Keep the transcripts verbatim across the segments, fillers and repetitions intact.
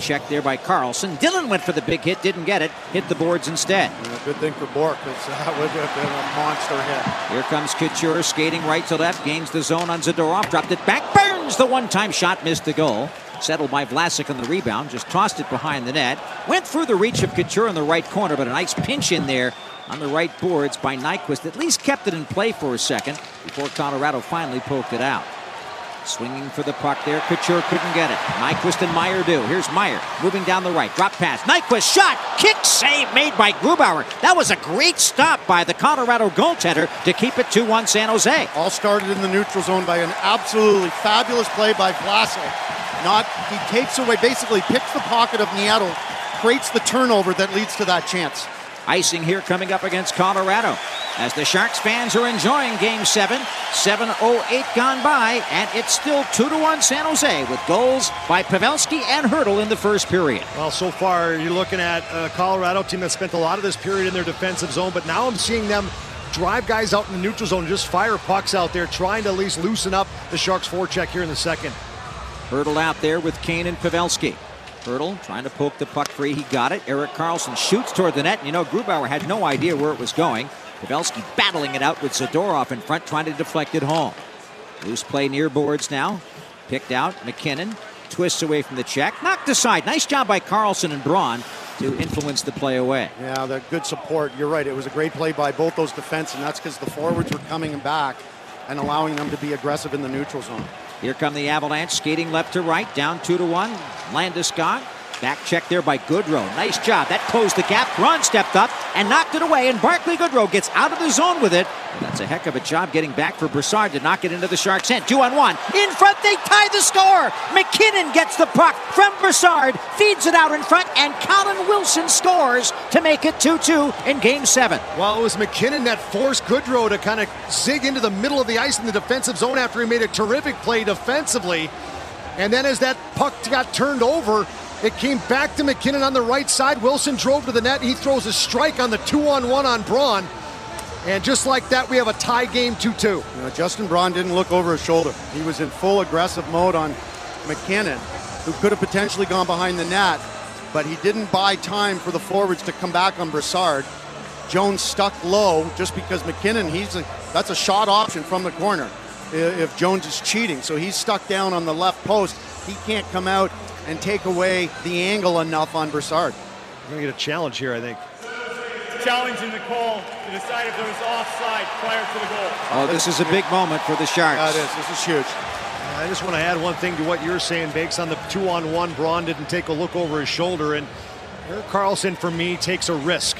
check there by Carlson. Dillon went for the big hit, didn't get it. Hit the boards instead. Yeah, good thing for Bourque, because that would have been a monster hit. Here comes Couture skating right to left. Gains the zone on Zadorov. Dropped it back. Burns the one-time shot. Missed the goal. Settled by Vlasic on the rebound. Just tossed it behind the net. Went through the reach of Couture in the right corner, but a nice pinch in there on the right boards by Nyquist. At least kept it in play for a second before Colorado finally poked it out. Swinging for the puck there. Couture couldn't get it. Nyquist and Meyer do. Here's Meyer moving down the right. Drop pass. Nyquist shot. Kick save made by Grubauer. That was a great stop by the Colorado goaltender to keep it two one San Jose. All started in the neutral zone by an absolutely fabulous play by Vlasic. Not, he takes away, basically picks the pocket of Nieto, creates the turnover that leads to that chance. Icing here coming up against Colorado as the Sharks fans are enjoying Game seven. seven oh eight gone by, and it's still two to one San Jose with goals by Pavelski and Hertl in the first period. Well, so far you're looking at a Colorado team that spent a lot of this period in their defensive zone, but now I'm seeing them drive guys out in the neutral zone, just fire pucks out there, trying to at least loosen up the Sharks forecheck here in the second. Hertl out there with Kane and Pavelski. Hertl trying to poke the puck free. He got it. Erik Karlsson shoots toward the net. And you know, Grubauer had no idea where it was going. Pavelski battling it out with Zadorov in front, trying to deflect it home. Loose play near boards now. Picked out. McKinnon twists away from the check. Knocked aside. Nice job by Karlsson and Braun to influence the play away. Yeah, the good support. You're right. It was a great play by both those defense, and that's because the forwards were coming back and allowing them to be aggressive in the neutral zone. Here come the Avalanche, skating left to right, down two to one. Landeskog, back check there by Goodrow. Nice job. That closed the gap. Braun stepped up and knocked it away, and Barclay Goodrow gets out of the zone with it. And that's a heck of a job getting back for Brassard to knock it into the Sharks' end. Two on one. In front, they tie the score. McKinnon gets the puck from Brassard, feeds it out in front, and Colin Wilson scores to make it two two in Game seven. Well, it was McKinnon that forced Goodrow to kind of zig into the middle of the ice in the defensive zone after he made a terrific play defensively. And then as that puck got turned over, it came back to McKinnon on the right side. Wilson drove to the net. He throws a strike on the two-on-one on Braun. And just like that, we have a tie game two two. You know, Justin Braun didn't look over his shoulder. He was in full aggressive mode on McKinnon, who could have potentially gone behind the net, but he didn't buy time for the forwards to come back on Brassard. Jones stuck low just because McKinnon, he's a, that's a shot option from the corner if Jones is cheating. So he's stuck down on the left post. He can't come out and take away the angle enough on Brassard. We're going to get a challenge here, I think. Challenging the call to decide if there was offside prior to the goal. Oh, this is a big moment for the Sharks. That is. This is huge. I just want to add one thing to what you're saying, Bakes. On the two-on-one, Braun didn't take a look over his shoulder, and Erik Karlsson, for me, takes a risk.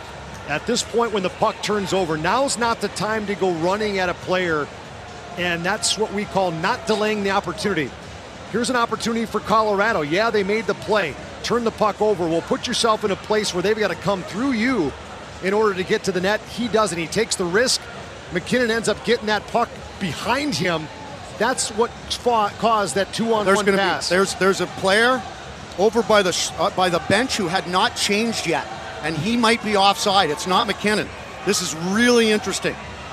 At this point, when the puck turns over, now's not the time to go running at a player, and that's what we call not delaying the opportunity. Here's an opportunity for Colorado. Yeah, they made the play. Turn the puck over. Well, put yourself in a place where they've got to come through you in order to get to the net. He doesn't. He takes the risk. McKinnon ends up getting that puck behind him. That's what fought, caused that two-on-one there's gonna pass. Be, there's there's a player over by the uh, by the bench who had not changed yet, and he might be offside. It's not McKinnon. This is really interesting.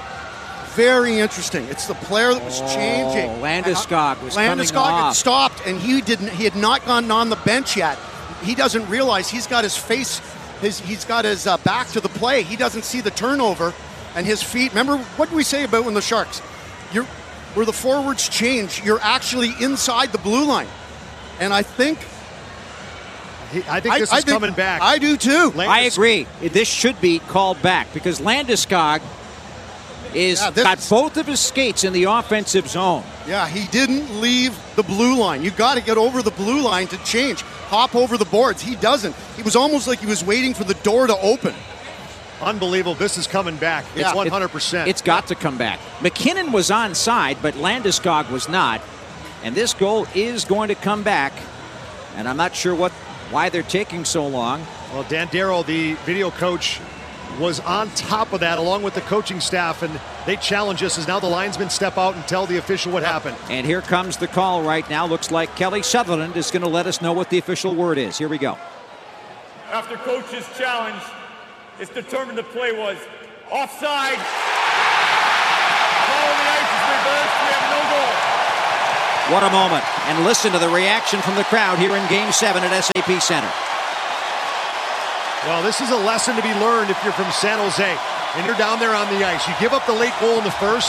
Very interesting. It's the player that was oh, changing. Landeskog was Landeskog coming off. had stopped, and he didn't. He had not gone on the bench yet. He doesn't realize he's got his face. His he's got his uh, back to the play. He doesn't see the turnover, and his feet. Remember what did we say about when the Sharks? You're where the forwards change. You're actually inside the blue line, and I think. He, I think this I, is I think, coming back. I do too. Landeskog. I agree. This should be called back because Landeskog is yeah, got both of his skates in the offensive zone. Yeah, he didn't leave the blue line. You got to get over the blue line to change. Hop over the boards. He doesn't. He was almost like he was waiting for the door to open. Unbelievable. This is coming back. Yeah. It's one hundred percent. It's got to come back. McKinnon was onside, but Landeskog was not. And this goal is going to come back. And I'm not sure what why they're taking so long. Well, Dan Darrow, the video coach, was on top of that along with the coaching staff, and they challenge us as now the linesmen step out and tell the official what happened. And here comes the call right now. Looks like Kelly Sutherland is going to let us know what the official word is. Here we go. After coach's challenge, it's determined the play was offside. Ball on the ice is reversed. We have no goal. What a moment. And listen to the reaction from the crowd here in Game seven at S A P Center. Well, this is a lesson to be learned if you're from San Jose and you're down there on the ice. You give up the late goal in the first.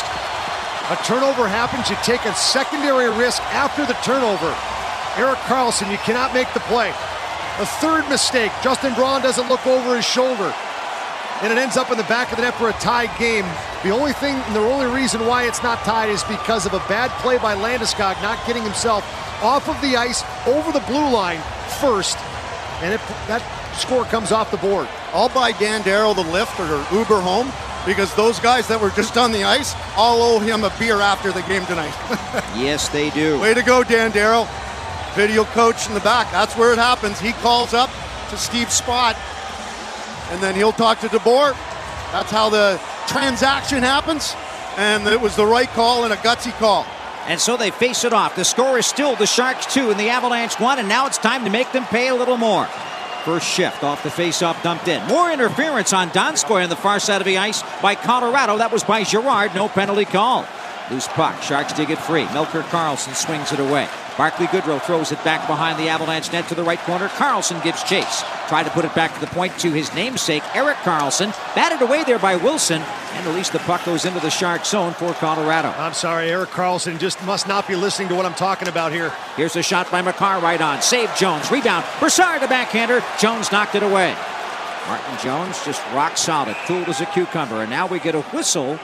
A turnover happens. You take a secondary risk after the turnover. Erik Karlsson, you cannot make the play. A third mistake. Justin Braun doesn't look over his shoulder. And it ends up in the back of the net for a tied game. The only thing, and the only reason why it's not tied is because of a bad play by Landeskog, not getting himself off of the ice, over the blue line first. And it, that score comes off the board. I'll buy Dan Darrow the lift or Uber home, because those guys that were just on the ice all owe him a beer after the game tonight. Yes, they do. Way to go, Dan Darrow. Video coach in the back. That's where it happens. He calls up to Steve Spott, and then he'll talk to DeBoer. That's how the transaction happens, and it was the right call and a gutsy call. And so they face it off. The score is still the Sharks two and the Avalanche one, and now it's time to make them pay a little more. First shift off the face-off, dumped in. More interference on Donskoy on the far side of the ice by Colorado. That was by Girard. No penalty call. Loose puck. Sharks dig it free. Melker Karlsson swings it away. Barclay Goodrow throws it back behind the Avalanche net to the right corner. Karlsson gives chase. Tried to put it back to the point to his namesake, Erik Karlsson. Batted away there by Wilson. And at least the puck goes into the Shark zone for Colorado. I'm sorry, Erik Karlsson just must not be listening to what I'm talking about here. Here's a shot by Makar right on. Save Jones. Rebound. Brassard, a backhander. Jones knocked it away. Martin Jones just rock solid. Cool as a cucumber. And now we get a whistle.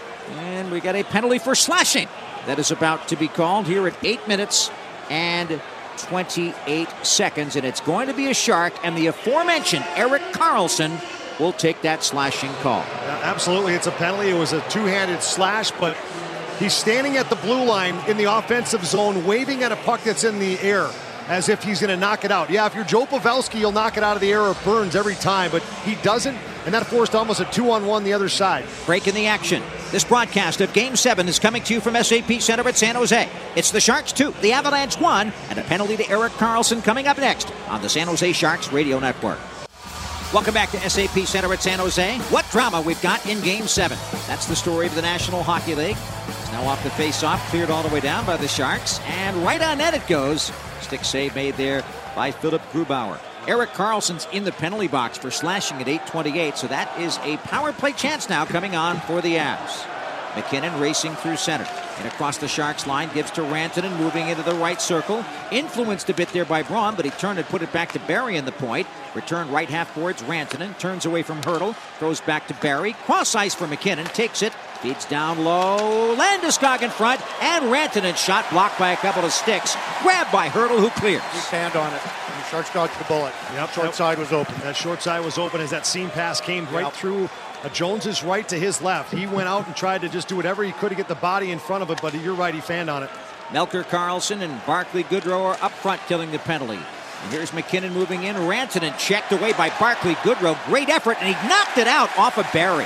And we get a penalty for slashing. That is about to be called here at eight minutes and twenty-eight seconds. And it's going to be a Shark. And the aforementioned Erik Karlsson will take that slashing call. Yeah, absolutely, it's a penalty. It was a two-handed slash, but he's standing at the blue line in the offensive zone, waving at a puck that's in the air as if he's going to knock it out. Yeah, if you're Joe Pavelski, you'll knock it out of the air or Burns every time, but he doesn't, and that forced almost a two-on-one the other side. Break in the action. This broadcast of Game seven is coming to you from S A P Center at San Jose. It's the Sharks two, the Avalanche one, and a penalty to Erik Karlsson coming up next on the San Jose Sharks Radio Network. Welcome back to S A P Center at San Jose. What drama we've got in Game seven. That's the story of the National Hockey League. It's now off the face-off, cleared all the way down by the Sharks, and right on net it goes. Stick save made there by Philip Grubauer. Erik Karlsson's in the penalty box for slashing at eight twenty-eight, so that is a power play chance now coming on for the Avs. McKinnon racing through center and across the Sharks line, gives to Rantanen, moving into the right circle. Influenced a bit there by Braun, but he turned and put it back to Barrie in the point. Returned right half boards, Rantanen turns away from Hurdle, throws back to Barrie. Cross ice for McKinnon, takes it, feeds down low. Landeskog in front, and Rantanen shot blocked by a couple of sticks. Grabbed by Hurdle, who clears. He stand on it. And the Sharks dodged the bullet. Yep, short yep. side was open. That short side was open as that seam pass came right Yep. through uh, Jones's right to his left. He went out and tried to just do whatever he could to get the body in front of it, but you're right, he fanned on it. Melker Karlsson and Barclay Goodrow are up front killing the penalty. And here's McKinnon moving in. Rantanen checked away by Barclay Goodrow. Great effort, and he knocked it out off of Barrie.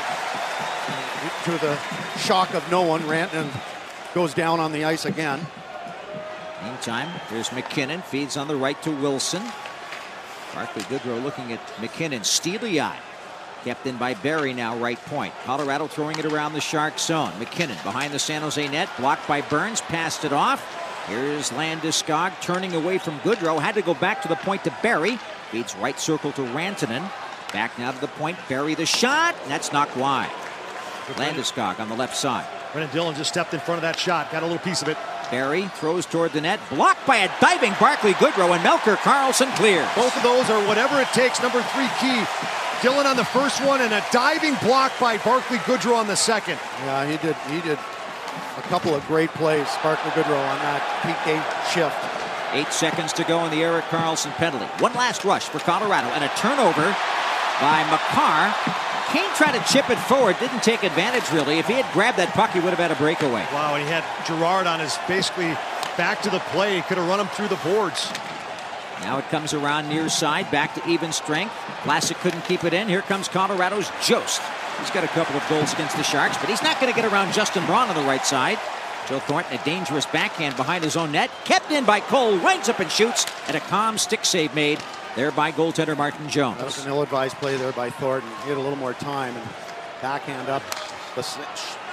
To the shock of no one, Rantanen goes down on the ice again. Meantime, here's McKinnon, feeds on the right to Wilson. Barclay Goodrow looking at McKinnon, steely eye. Kept in by Barrie now, right point. Colorado throwing it around the Shark zone. McKinnon behind the San Jose net, blocked by Burns, passed it off. Here's Landeskog turning away from Goodrow, had to go back to the point to Barrie. Feeds right circle to Rantanen. Back now to the point, Barrie the shot, and that's knocked wide. Landeskog on the left side. Brendan Dillon just stepped in front of that shot, got a little piece of it. Barrie throws toward the net, blocked by a diving Barclay Goodrow, and Melker Karlsson clears. Both of those are whatever it takes, number three key. Dillon on the first one, and a diving block by Barclay Goodrow on the second. Yeah, he did. He did a couple of great plays, Barclay Goodrow, on that P K shift. Eight seconds to go in the Erik Karlsson penalty. One last rush for Colorado, and a turnover by Makar. Kane tried to chip it forward, didn't take advantage really. If he had grabbed that puck, he would have had a breakaway. Wow, and he had Girard on his basically back to the play. He could have run him through the boards. Now it comes around near side, back to even strength. Vlasic couldn't keep it in. Here comes Colorado's Jost. He's got a couple of goals against the Sharks, but he's not going to get around Justin Braun on the right side. Joe Thornton, a dangerous backhand behind his own net. Kept in by Cole, winds up and shoots, and a calm stick save made there by goaltender Martin Jones. That was an ill-advised play there by Thornton. He had a little more time and backhand up the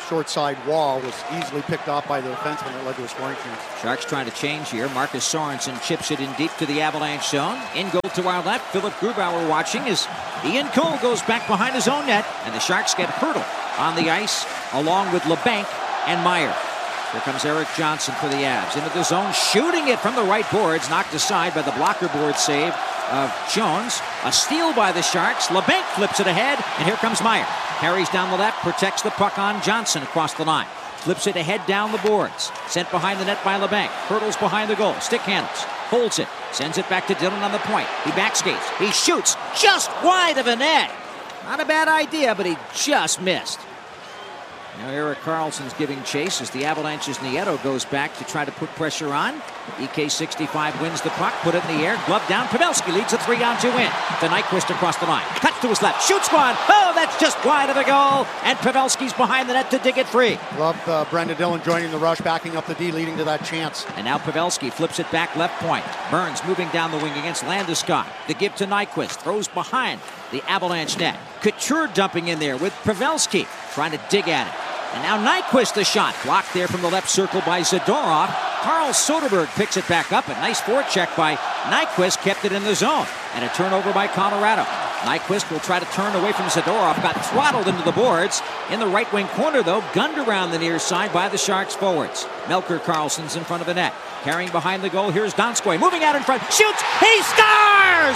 short side wall was easily picked off by the defenseman that led to a scoring chance. Sharks trying to change here. Marcus Sorensen chips it in deep to the Avalanche zone. In goal to our left, Philip Grubauer watching as Ian Cole goes back behind his own net, and the Sharks get Hurdle on the ice along with LeBanc and Meyer. Here comes Eric Johnson for the Avs. Into the zone, shooting it from the right boards, knocked aside by the blocker board save of Jones. A steal by the Sharks. LeBanc flips it ahead, and here comes Meyer. Carries down the left, protects the puck on Johnson across the line. Flips it ahead down the boards. Sent behind the net by LeBanc. Hurdles behind the goal. Stick handles. Holds it. Sends it back to Dillon on the point. He backskates. He shoots just wide of the net. Not a bad idea, but he just missed. Now Erik Karlsson's giving chase as the Avalanche's Nieto goes back to try to put pressure on. E K sixty-five wins the puck, put it in the air, glove down. Pavelski leads a three on two win. The Nyquist across the line. Cuts to his left, shoots one. Oh, that's just wide of the goal. And Pavelski's behind the net to dig it free. Love uh, Brendan Dillon joining the rush, backing up the D, leading to that chance. And now Pavelski flips it back left point. Burns moving down the wing against Landeskog. The give to Nyquist, throws behind the Avalanche net. Couture dumping in there with Pavelski, trying to dig at it. And now Nyquist the shot. Blocked there from the left circle by Zadorov. Carl Soderberg picks it back up. A nice forecheck by Nyquist kept it in the zone. And a turnover by Colorado. Nyquist will try to turn away from Zadorov. Got throttled into the boards. In the right wing corner, though, gunned around the near side by the Sharks forwards. Melker Karlsson's in front of the net. Carrying behind the goal, here's Donskoy. Moving out in front. Shoots! He scores!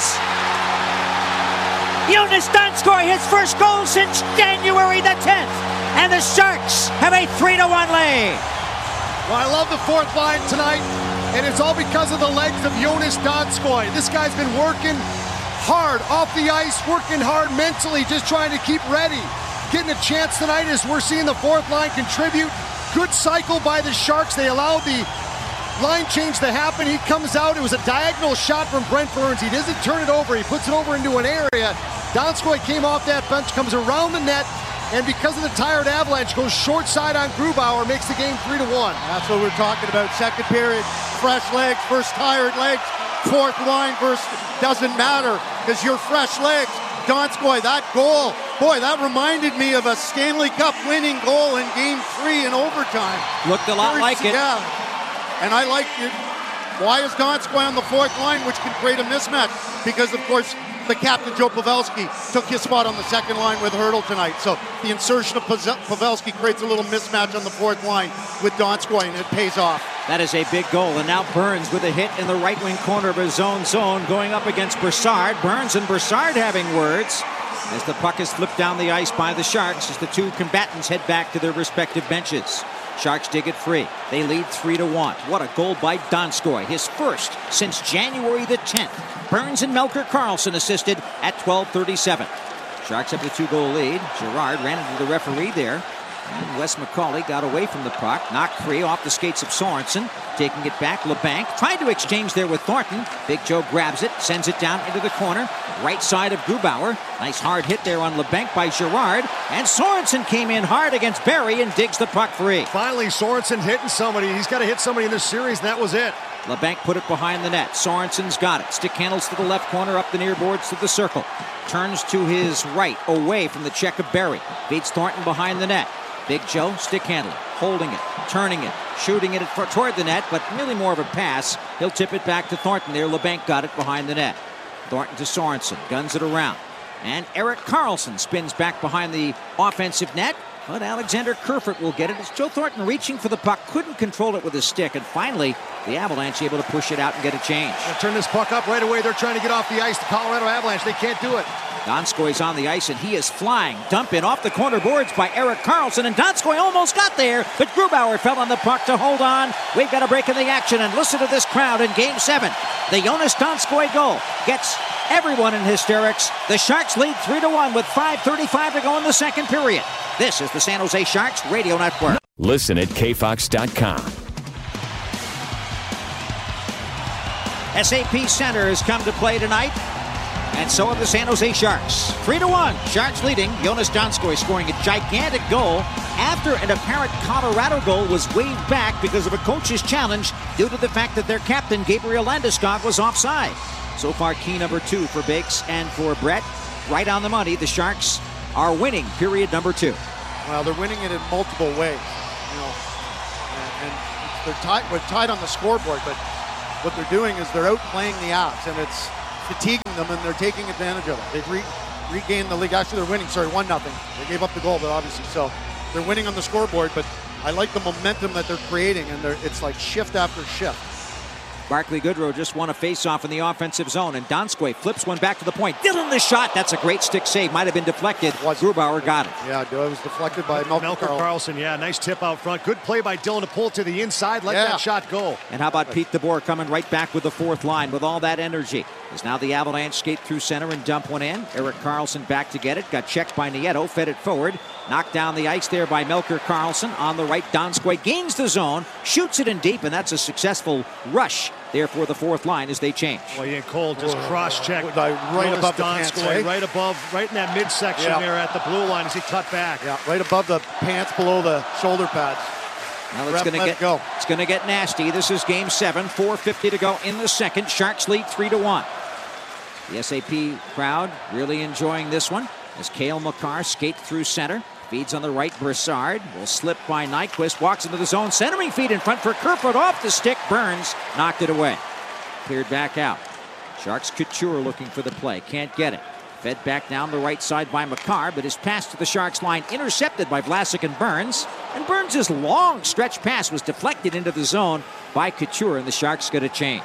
Jonas Donskoy, his first goal since January the tenth. And the Sharks have a three to one lead. Well, I love the fourth line tonight, and it's all because of the legs of Jonas Donskoy. This guy's been working hard off the ice, working hard mentally, just trying to keep ready. Getting a chance tonight as we're seeing the fourth line contribute. Good cycle by the Sharks. They allowed the line change to happen. He comes out. It was a diagonal shot from Brent Burns. He doesn't turn it over. He puts it over into an area. Donskoy came off that bench, comes around the net, and because of the tired Avalanche, goes short side on Grubauer, makes the game three to one. That's what we're talking about. Second period, fresh legs, first tired legs. Fourth line versus doesn't matter because you're fresh legs. Donskoy, that goal, boy, that reminded me of a Stanley Cup winning goal in Game Three in overtime. Looked a lot Very, like it. Yeah, and I like it. Why is Donskoy on the fourth line, which can create a mismatch? Because of course, the captain, Joe Pavelski, took his spot on the second line with Hurdle tonight. So the insertion of Pavelski creates a little mismatch on the fourth line with Donskoy, and it pays off. That is a big goal. And now Burns with a hit in the right wing corner of his own zone going up against Brassard. Burns and Brassard having words as the puck is flipped down the ice by the Sharks as the two combatants head back to their respective benches. Sharks dig it free. They lead three to one. What a goal by Donskoy, his first since January the tenth. Burns and Melker Karlsson assisted at twelve thirty-seven. Sharks have the two-goal lead. Girard ran into the referee there. And Wes McCauley got away from the puck, knocked free off the skates of Sorensen. Taking it back, LeBanc tried to exchange there with Thornton. Big Joe grabs it, sends it down into the corner. Right side of Grubauer. Nice hard hit there on LeBanc by Girard. And Sorensen came in hard against Barry and digs the puck free. Finally, Sorensen hitting somebody. He's got to hit somebody in this series, and that was it. LeBanc put it behind the net. Sorensen's got it. Stick handles to the left corner, up the near boards to the circle. Turns to his right, away from the check of Barry. Beats Thornton behind the net. Big Joe, stick handling, holding it, turning it, shooting it toward the net, but really more of a pass. He'll tip it back to Thornton there. LeBanc got it behind the net. Thornton to Sorensen, guns it around. And Erik Karlsson spins back behind the offensive net. But Alexander Kerfoot will get it. It's Joe Thornton reaching for the puck, couldn't control it with his stick, and finally the Avalanche able to push it out and get a change. They'll turn this puck up right away. They're trying to get off the ice. The Colorado Avalanche, they can't do it. Donskoy's on the ice, and he is flying. Dump in off the corner boards by Erik Karlsson, and Donskoy almost got there, but Grubauer fell on the puck to hold on. We've got a break in the action, and listen to this crowd in Game seven. The Jonas Donskoy goal gets everyone in hysterics. The Sharks lead three to one with five thirty-five to go in the second period. This is the San Jose Sharks Radio Network. Listen at K Fox dot com. S A P Center has come to play tonight, and so have the San Jose Sharks. three to one, Sharks leading. Jonas Donskoy scoring a gigantic goal after an apparent Colorado goal was waved back because of a coach's challenge due to the fact that their captain, Gabriel Landeskog, was offside. So far, key number two for Bakes and for Brett. Right on the money, the Sharks are winning period number two. Well, they're winning it in multiple ways, you know, and, and they're tied, we're tied on the scoreboard, but what they're doing is they're outplaying the Avs, and it's fatiguing them, and they're taking advantage of it. They've re- regained the league. Actually, they're winning, sorry, one nothing. They gave up the goal, but obviously, so they're winning on the scoreboard, but I like the momentum that they're creating, and they're, it's like shift after shift. Barclay Goodrow just won a face-off in the offensive zone, and Donskoy flips one back to the point. Dylan the shot. That's a great stick save. Might have been deflected. Grubauer got it. Yeah, it was deflected by Melker, Melker Karlsson. Yeah, nice tip out front. Good play by Dylan to pull it to the inside. Let yeah. that shot go. And how about Pete DeBoer coming right back with the fourth line with all that energy? As now the Avalanche skate through center and dump one in. Erik Karlsson back to get it. Got checked by Nieto. Fed it forward. Knocked down the ice there by Melker Karlsson. On the right, Donskoy gains the zone. Shoots it in deep, and that's a successful rush there for the fourth line as they change. Well, Ian Cole just cross-checked. Right Notice above the Donskoy, pants, eh? right above, right in that midsection yeah. there at the blue line as he cut back. Yeah, right above the pants, below the shoulder pads. Now it's going to get go. It's going to get nasty. This is Game Seven. four fifty to go in the second. Sharks lead three to one. The S A P crowd really enjoying this one as Cale Makar skates through center. Feeds on the right, Brassard will slip by Nyquist, walks into the zone, centering feed in front for Kerfoot, off the stick, Burns knocked it away. Cleared back out. Sharks Couture looking for the play, can't get it. Fed back down the right side by Makar, but his pass to the Sharks line intercepted by Vlasic and Burns. And Burns' long stretch pass was deflected into the zone by Couture, and the Sharks get a change.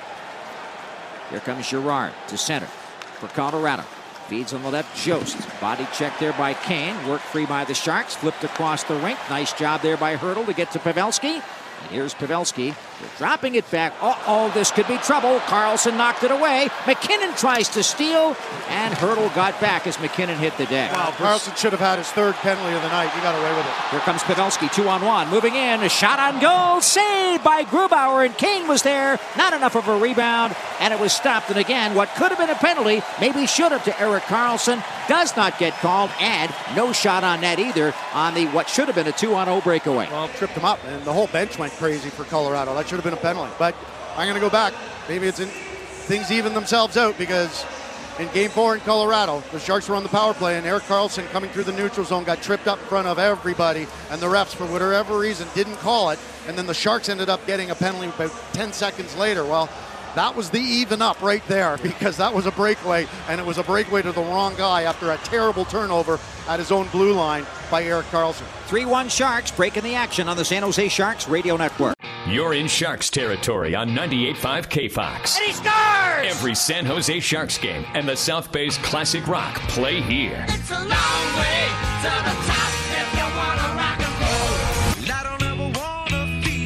Here comes Girard to center for Colorado. Feeds on the left, Jost. Body check there by Kane. Work free by the Sharks. Flipped across the rink. Nice job there by Hertl to get to Pavelski. And here's Pavelski. They're dropping it back. Uh-oh, this could be trouble. Karlsson knocked it away. McKinnon tries to steal, and Hertl got back as McKinnon hit the deck. Wow, Karlsson should have had his third penalty of the night. He got away with it. Here comes Pavelski, two on one. Moving in, a shot on goal. Saved by Grubauer, and Kane was there. Not enough of a rebound, and it was stopped. And again, what could have been a penalty, maybe should have, to Erik Karlsson, does not get called, and no shot on net either on the what should have been a two on oh breakaway. Well, tripped him up, and the whole bench went crazy for Colorado. That should have been a penalty. But I'm going to go back. Maybe it's in, things even themselves out, because in Game Four in Colorado, the Sharks were on the power play, and Erik Karlsson coming through the neutral zone got tripped up in front of everybody, and the refs, for whatever reason, didn't call it. And then the Sharks ended up getting a penalty about ten seconds later. Well, that was the even up right there, because that was a breakaway, and it was a breakaway to the wrong guy after a terrible turnover at his own blue line by Erik Karlsson. three one Sharks breaking the action on the San Jose Sharks Radio Network. You're in Sharks territory on ninety-eight point five K Fox. And he scores! Every San Jose Sharks game and the South Bay's classic rock play here. It's a long way to the top if you want to rock and roll. I don't ever want to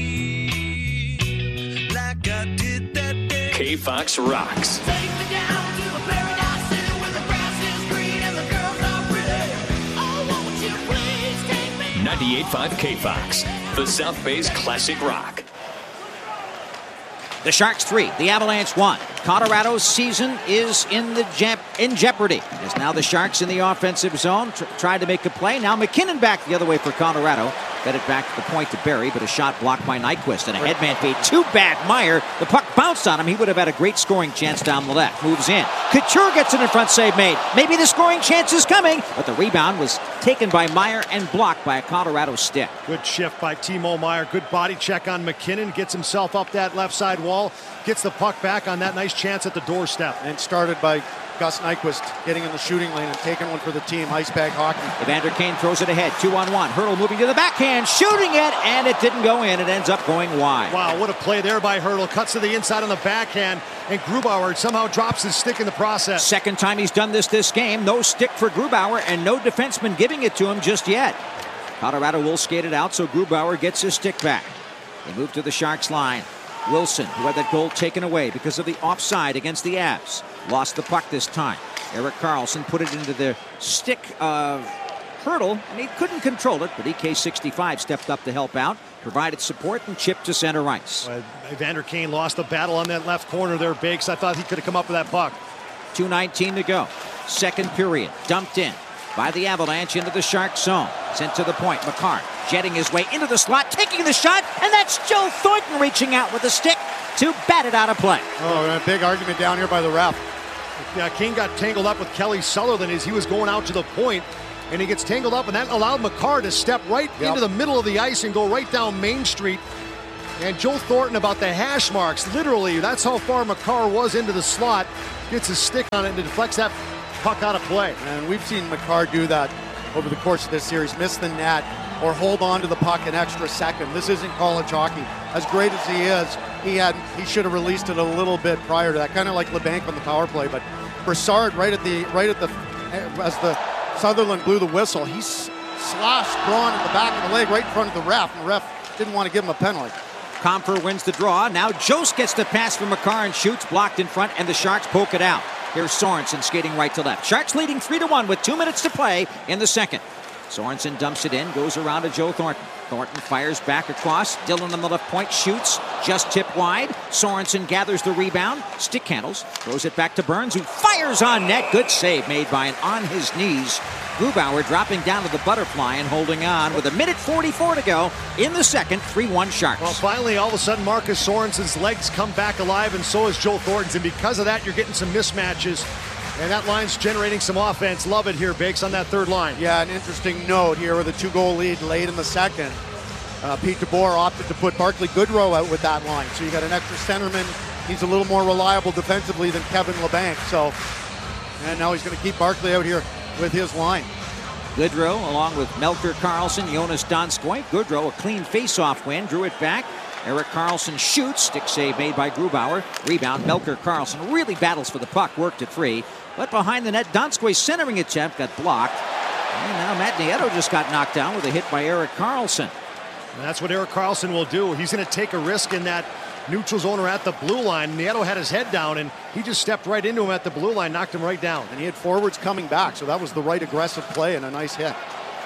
feel like I did that day. K Fox rocks. Take me down to a paradise city where the grass is green and the girls are pretty. Oh, won't you please take me? ninety-eight point five K Fox, the South Bay's classic rock. The Sharks three, the Avalanche one. Colorado's season is in the je- in jeopardy. As now the Sharks in the offensive zone tr- tried to make a play. Now McKinnon back the other way for Colorado. Fed it back to the point to Barry, but a shot blocked by Nyquist. And a headman fade too bad. Meyer, the puck bounced on him. He would have had a great scoring chance down the left. Moves in. Couture gets it in front, save made. Maybe the scoring chance is coming, but the rebound was taken by Meyer and blocked by a Colorado stick. Good shift by Timo Meyer. Good body check on McKinnon. Gets himself up that left side wall. Gets the puck back on that nice chance at the doorstep. And started by Gus Nyquist getting in the shooting lane and taking one for the team. Ice bag hockey. Evander Kane throws it ahead. Two on one. Hertl moving to the backhand, shooting it, and it didn't go in. It ends up going wide. Wow, what a play there by Hertl. Cuts to the inside on the backhand, and Grubauer somehow drops his stick in the process. Second time he's done this this game. No stick for Grubauer, and no defenseman giving it to him just yet. Colorado will skate it out, so Grubauer gets his stick back. They move to the Sharks line. Wilson, who had that goal taken away because of the offside against the Avs, lost the puck this time. Erik Karlsson put it into the stick of Hertl, and he couldn't control it, but E K sixty-five stepped up to help out, provided support, and chipped to center ice. Uh, Evander Kane lost the battle on that left corner there, Bakes. I thought he could have come up with that puck. two nineteen to go. Second period. Dumped in by the Avalanche into the Shark zone. Sent to the point. Makar jetting his way into the slot, taking the shot, and that's Joe Thornton reaching out with a stick to bat it out of play. Oh, a big argument down here by the ref. Yeah, Kane got tangled up with Kelly Sutherland as he was going out to the point. and he gets tangled up, and that allowed Makar to step right Yep. into the middle of the ice and go right down Main Street. And Joe Thornton about the hash marks. Literally, that's how far Makar was into the slot. Gets his stick on it and deflects that puck out of play. And we've seen Makar do that over the course of this series. Miss the net or hold on to the puck an extra second. This isn't college hockey. As great as he is, he had he should have released it a little bit prior to that. Kind of like LeBanc on the power play. But Brassard right at the right at the as the Sutherland blew the whistle, he s- slashed Braun in the back of the leg right in front of the ref. And the ref didn't want to give him a penalty. Comfer wins the draw. Now Jost gets the pass from Makar and shoots, blocked in front, and the Sharks poke it out. Here's Sorensen skating right to left. Sharks leading three to one with two minutes to play in the second. Sorensen dumps it in, goes around to Joe Thornton. Thornton fires back across. Dillon on the left point shoots, just tipped wide. Sorensen gathers the rebound, stick handles, throws it back to Burns, who fires on net. Good save made by an on his knees Grubauer, dropping down to the butterfly and holding on with a minute forty-four to go in the second. three one Sharks. Well, finally, all of a sudden, Marcus Sorensen's legs come back alive, and so is Joe Thornton's. And because of that, you're getting some mismatches. And that line's generating some offense. Love it here, Bakes, on that third line. Yeah, an interesting note here with a two-goal lead late in the second. Uh, Pete DeBoer opted to put Barclay Goodrow out with that line. So you got an extra centerman. He's a little more reliable defensively than Kevin LeBanc. So, and now he's going to keep Barclay out here with his line. Goodrow along with Melker Karlsson, Jonas Donskoy. Goodrow, a clean face-off win, drew it back. Eric Karlsson shoots. Stick save made by Grubauer. Rebound, Melker Karlsson really battles for the puck, worked it free. But behind the net, Donskoy's centering attempt got blocked. And now Matt Nieto just got knocked down with a hit by Eric Karlsson. And that's what Eric Karlsson will do. He's going to take a risk in that neutral zone or at the blue line. Nieto had his head down, and he just stepped right into him at the blue line, knocked him right down. And he had forwards coming back, so that was the right aggressive play and a nice hit.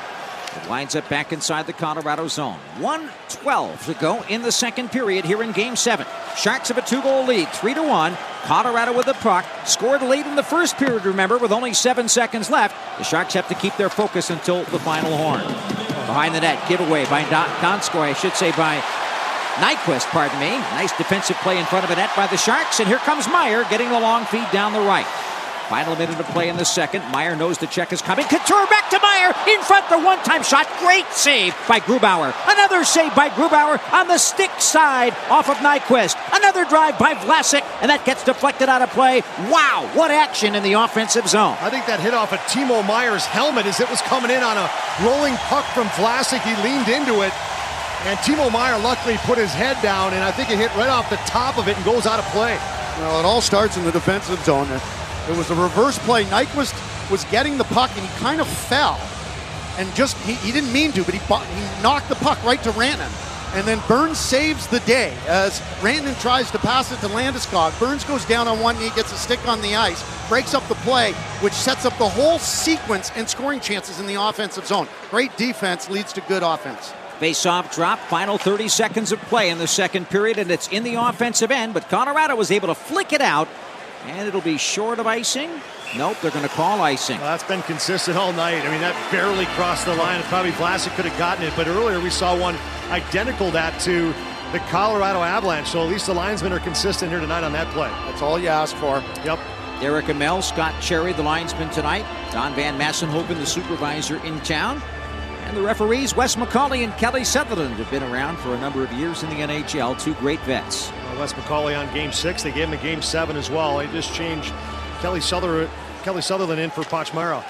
It lines up back inside the Colorado zone. one twelve to go in the second period here in Game seven. Sharks have a two-goal lead, three to one. Colorado with the puck. Scored late in the first period, remember, with only seven seconds left. The Sharks have to keep their focus until the final horn. Behind the net, giveaway by Don- Donskoy, I should say by Nyquist, pardon me. Nice defensive play in front of the net by the Sharks. And here comes Meyer getting the long feed down the right. Final minute of play in the second. Meyer knows the check is coming. Couture back to Meyer. In front, the one-time shot. Great save by Grubauer. Another save by Grubauer on the stick side off of Nyquist. Another drive by Vlasic, and that gets deflected out of play. Wow, what action in the offensive zone. I think that hit off of Timo Meyer's helmet as it was coming in on a rolling puck from Vlasic. He leaned into it, and Timo Meyer luckily put his head down, and I think it hit right off the top of it and goes out of play. Well, it all starts in the defensive zone. It was a reverse play. Nyquist was getting the puck, and he kind of fell. And just, he, he didn't mean to, but he, he knocked the puck right to Rantanen. And then Burns saves the day as Rantanen tries to pass it to Landeskog. Burns goes down on one knee, gets a stick on the ice, breaks up the play, which sets up the whole sequence and scoring chances in the offensive zone. Great defense leads to good offense. Face-off drop, final thirty seconds of play in the second period, and it's in the offensive end, but Colorado was able to flick it out, and it'll be short of icing. Nope, they're going to call icing. Well, that's been consistent all night. I mean, that barely crossed the line. Probably Vlasic could have gotten it, but earlier we saw one identical that to the Colorado Avalanche, so at least the linesmen are consistent here tonight on that play. That's all you ask for. Yep. Derek Amell, Scott Cherry, the linesman tonight. Don Van Massenhoven, the supervisor in town. And the referees, Wes McCauley and Kelly Sutherland, have been around for a number of years in the N H L. Two great vets. Well, Wes McCauley on game six. They gave him a game seven as well. They just changed Kelly Sutherland, Kelly Sutherland in for Pochmara.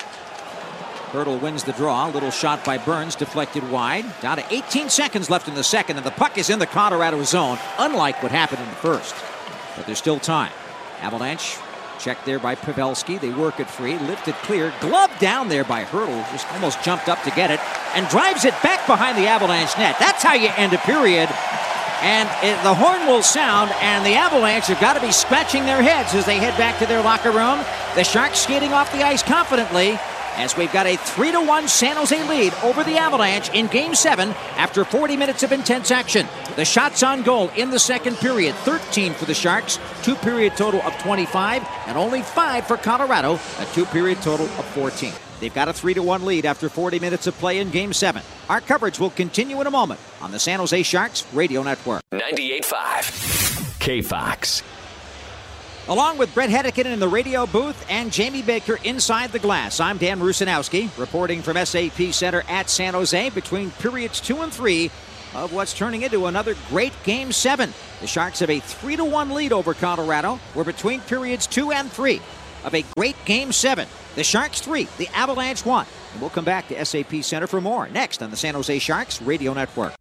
Hurdle wins the draw. Little shot by Burns, deflected wide. Down to eighteen seconds left in the second, and the puck is in the Colorado zone, unlike what happened in the first. But there's still time. Avalanche checked there by Pavelski. They work it free, lift it clear. Glove down there by Hurdle. Just almost jumped up to get it and drives it back behind the Avalanche net. That's how you end a period. And it, the horn will sound, and the Avalanche have got to be scratching their heads as they head back to their locker room. The Sharks skating off the ice confidently as we've got a three to one San Jose lead over the Avalanche in Game seven after forty minutes of intense action. The shots on goal in the second period, thirteen for the Sharks, two-period total of twenty-five, and only five for Colorado, a two-period total of fourteen. They've got a three to one lead after forty minutes of play in Game seven. Our coverage will continue in a moment on the San Jose Sharks Radio Network. ninety-eight point five K Fox. Along with Brett Hedican in the radio booth and Jamie Baker inside the glass, I'm Dan Rusanowski, reporting from S A P Center at San Jose between periods two and three of what's turning into another great Game seven. The Sharks have a three to one lead over Colorado. We're between periods two and three of a great Game seven. The Sharks three, the Avalanche one. And we'll come back to S A P Center for more next on the San Jose Sharks Radio Network.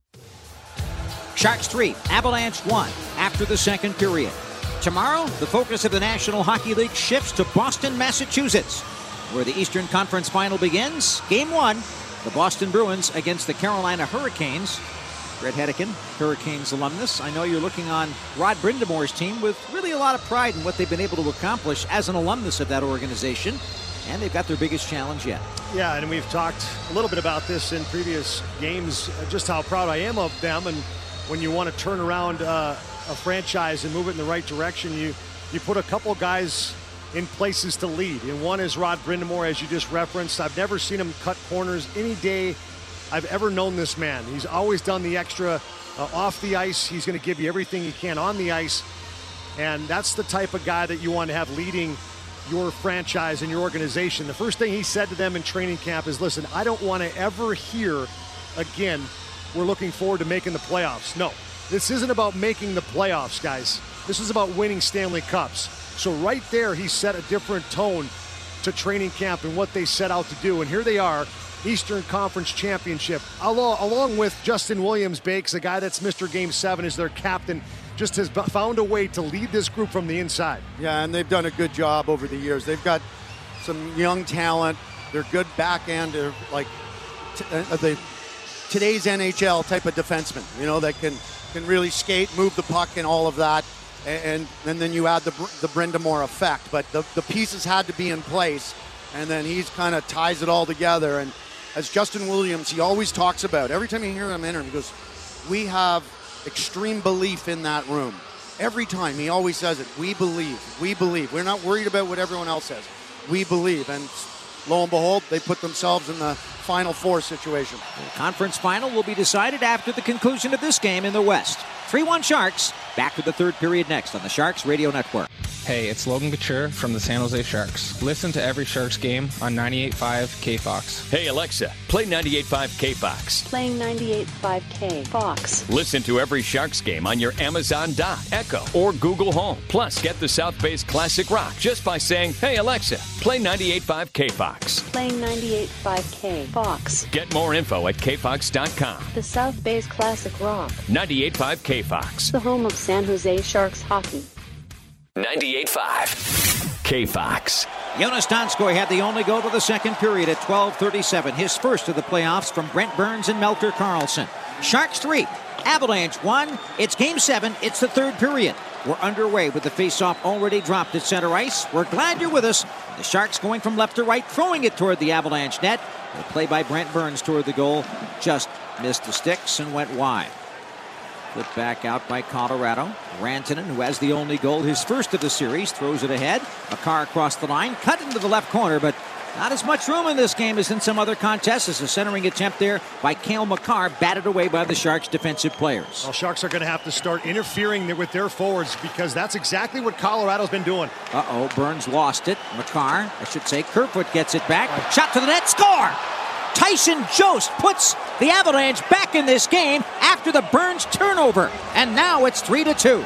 Sharks three, Avalanche one after the second period. Tomorrow, the focus of the National Hockey League shifts to Boston, Massachusetts, where the Eastern Conference Final begins. Game one, the Boston Bruins against the Carolina Hurricanes. Brett Hedican, Hurricanes alumnus. I know you're looking on Rod Brindamore's team with really a lot of pride in what they've been able to accomplish as an alumnus of that organization. And they've got their biggest challenge yet. Yeah, and we've talked a little bit about this in previous games, just how proud I am of them. And when you want to turn around uh, a franchise and move it in the right direction, you, you put a couple guys in places to lead. And one is Rod Brindamore, as you just referenced. I've never seen him cut corners any day I've ever known this man. He's always done the extra uh, off the ice. He's going to give you everything he can on the ice. And that's the type of guy that you want to have leading your franchise and your organization. The first thing he said to them in training camp is, listen, I don't want to ever hear again, we're looking forward to making the playoffs. No, this isn't about making the playoffs, guys. This is about winning Stanley Cups. So right there, he set a different tone to training camp and what they set out to do. And here they are, Eastern Conference Championship, along, along with Justin Williams Bakes, a guy that's Mister Game seven, is their captain, just has found a way to lead this group from the inside. Yeah, and they've done a good job over the years. They've got some young talent. They're good backhand, they're like t- uh, the today's N H L type of defenseman, you know, that can, can really skate, move the puck and all of that. And, and then you add the, the Brindamore effect. But the, the pieces had to be in place, and then he's kind of ties it all together. And as Justin Williams, he always talks about, every time you hear him enter, he goes, we have extreme belief in that room. Every time he always says it, we believe, we believe. We're not worried about what everyone else says. We believe. And lo and behold, they put themselves in the Final Four situation. The conference final will be decided after the conclusion of this game in the West. three one Sharks. Back to the third period next on the Sharks Radio Network. Hey, it's Logan Couture from the San Jose Sharks. Listen to every Sharks game on ninety-eight point five K Fox. Hey, Alexa, play ninety-eight point five K Fox. Playing ninety-eight point five K Fox. Listen to every Sharks game on your Amazon Dot, Echo, or Google Home. Plus, get the South Bay's classic rock just by saying, hey, Alexa, play ninety-eight point five K Fox. Playing ninety-eight point five K Fox. Get more info at K Fox dot com. The South Bay's classic rock. ninety-eight point five K Fox. The home of San Jose Sharks hockey. ninety-eight point five K Fox. Jonas Donskoy had the only goal of the second period at twelve thirty-seven. His first of the playoffs from Brent Burns and Melker Karlsson. Sharks three, Avalanche one. It's game seven. It's the third period. We're underway with the faceoff already dropped at center ice. We're glad you're with us. The Sharks going from left to right, throwing it toward the Avalanche net. The play by Brent Burns toward the goal just missed the sticks and went wide. Flipped back out by Colorado. Rantanen, who has the only goal, his first of the series, throws it ahead. A car across the line, cut into the left corner, but not as much room in this game as in some other contests. As a centering attempt there by Cale Makar, batted away by the Sharks' defensive players. Well, Sharks are going to have to start interfering with their forwards because that's exactly what Colorado's been doing. Uh-oh, Burns lost it. Makar, I should say, Kerfoot gets it back. Right. Shot to the net, score! Tyson Jost puts the Avalanche back in this game after the Burns turnover. And now it's three to two.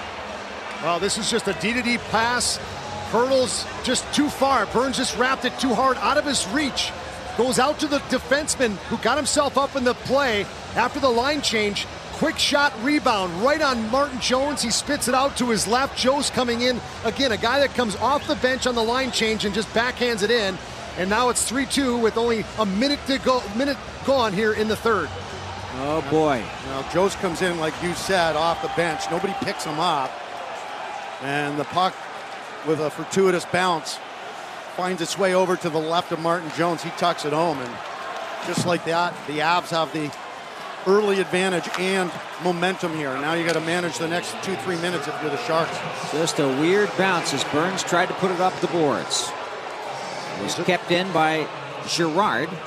Well, this is just a D to D pass. Hurdles just too far. Burns just wrapped it too hard out of his reach. Goes out to the defenseman who got himself up in the play after the line change. Quick shot rebound right on Martin Jones. He spits it out to his left. Jost coming in. Again, a guy that comes off the bench on the line change and just backhands it in. And now it's three two with only a minute to go, minute gone here in the third. Oh, boy. Now, Jost comes in, like you said, off the bench. Nobody picks him up. And the puck, with a fortuitous bounce, finds its way over to the left of Martin Jones. He tucks it home. And just like that, the Avs have the early advantage and momentum here. Now you got to manage the next two, three minutes if you're the Sharks. Just a weird bounce as Burns tried to put it up the boards. It was kept in by Girard.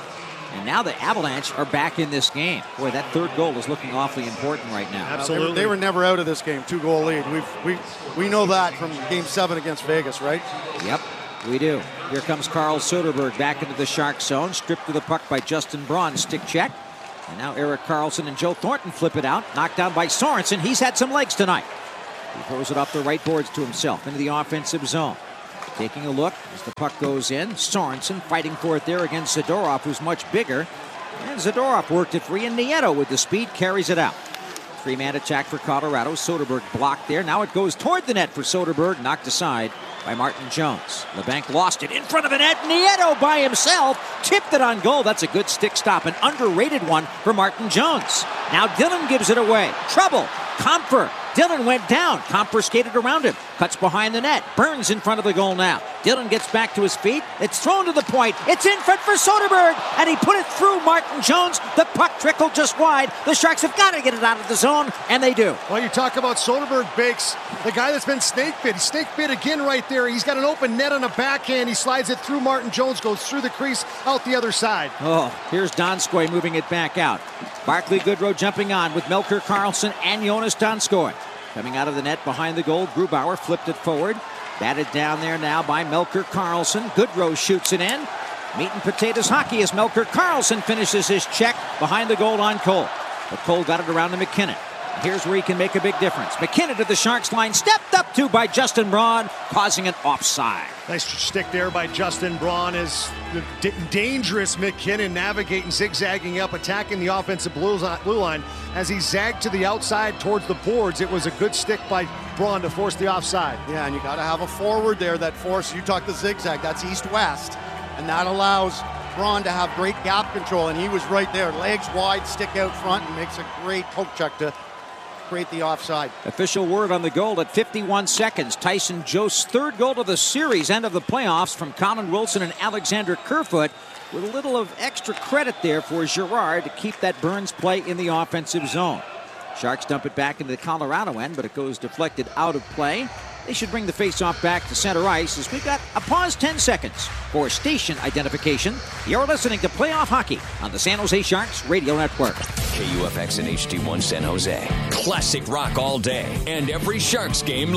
And now the Avalanche are back in this game. Boy, that third goal is looking awfully important right now. Absolutely. They were, they were never out of this game. Two-goal lead. We've, we we know that from Game seven against Vegas, right? Yep, we do. Here comes Carl Soderberg back into the Sharks zone. Stripped to the puck by Justin Braun. Stick check. And now Erik Karlsson and Joe Thornton flip it out. Knocked down by Sorensen. He's had some legs tonight. He throws it off the right boards to himself into the offensive zone. Taking a look as the puck goes in. Sorensen fighting for it there against Zadorov, who's much bigger. And Zadorov worked it free, and Nieto with the speed carries it out. Three-man attack for Colorado. Soderberg blocked there. Now it goes toward the net for Soderberg, knocked aside by Martin Jones. LeBanc lost it in front of the net. Nieto by himself tipped it on goal. That's a good stick stop, an underrated one for Martin Jones. Now Dillon gives it away. Trouble. Comfer. Dillon went down. Comfer skated around him. Cuts behind the net. Burns in front of the goal now. Dillon gets back to his feet. It's thrown to the point. It's in front for Soderberg. And he put it through Martin Jones. The puck trickled just wide. The Sharks have got to get it out of the zone. And they do. Well, you talk about Soderberg, Bakes, the guy that's been snake bit. He's snake bit again right there. He's got an open net on a backhand. He slides it through Martin Jones. Goes through the crease out the other side. Oh, here's Donskoy moving it back out. Barclay Goodrow jumping on with Melker Karlsson and Jonas Donskoy. Coming out of the net behind the goal, Grubauer flipped it forward. Batted down there now by Melker Karlsson. Goodrow shoots it in. Meat and potatoes hockey as Melker Karlsson finishes his check behind the goal on Cole. But Cole got it around to McKinnon. Here's where he can make a big difference. McKinnon to the Sharks line, stepped up to by Justin Braun, causing an offside. Nice stick there by Justin Braun as the d- dangerous McKinnon navigating, zigzagging up, attacking the offensive blue line. As he zagged to the outside towards the boards, it was a good stick by Braun to force the offside. Yeah, and you got to have a forward there that forces, you talk the zigzag, that's east-west. And that allows Braun to have great gap control, and he was right there. Legs wide, stick out front, and makes a great poke check to create the offside. Official word on the goal at fifty-one seconds. Tyson Jost's third goal of the series, end of the playoffs, from Colin Wilson and Alexander Kerfoot, with a little of extra credit there for Girard to keep that Burns play in the offensive zone. Sharks dump it back into the Colorado end, but it goes deflected out of play. They should bring the faceoff back to center ice as we've got a pause ten seconds for station identification. You're listening to Playoff Hockey on the San Jose Sharks Radio Network. K U F X and H D one San Jose. Classic rock all day and every Sharks game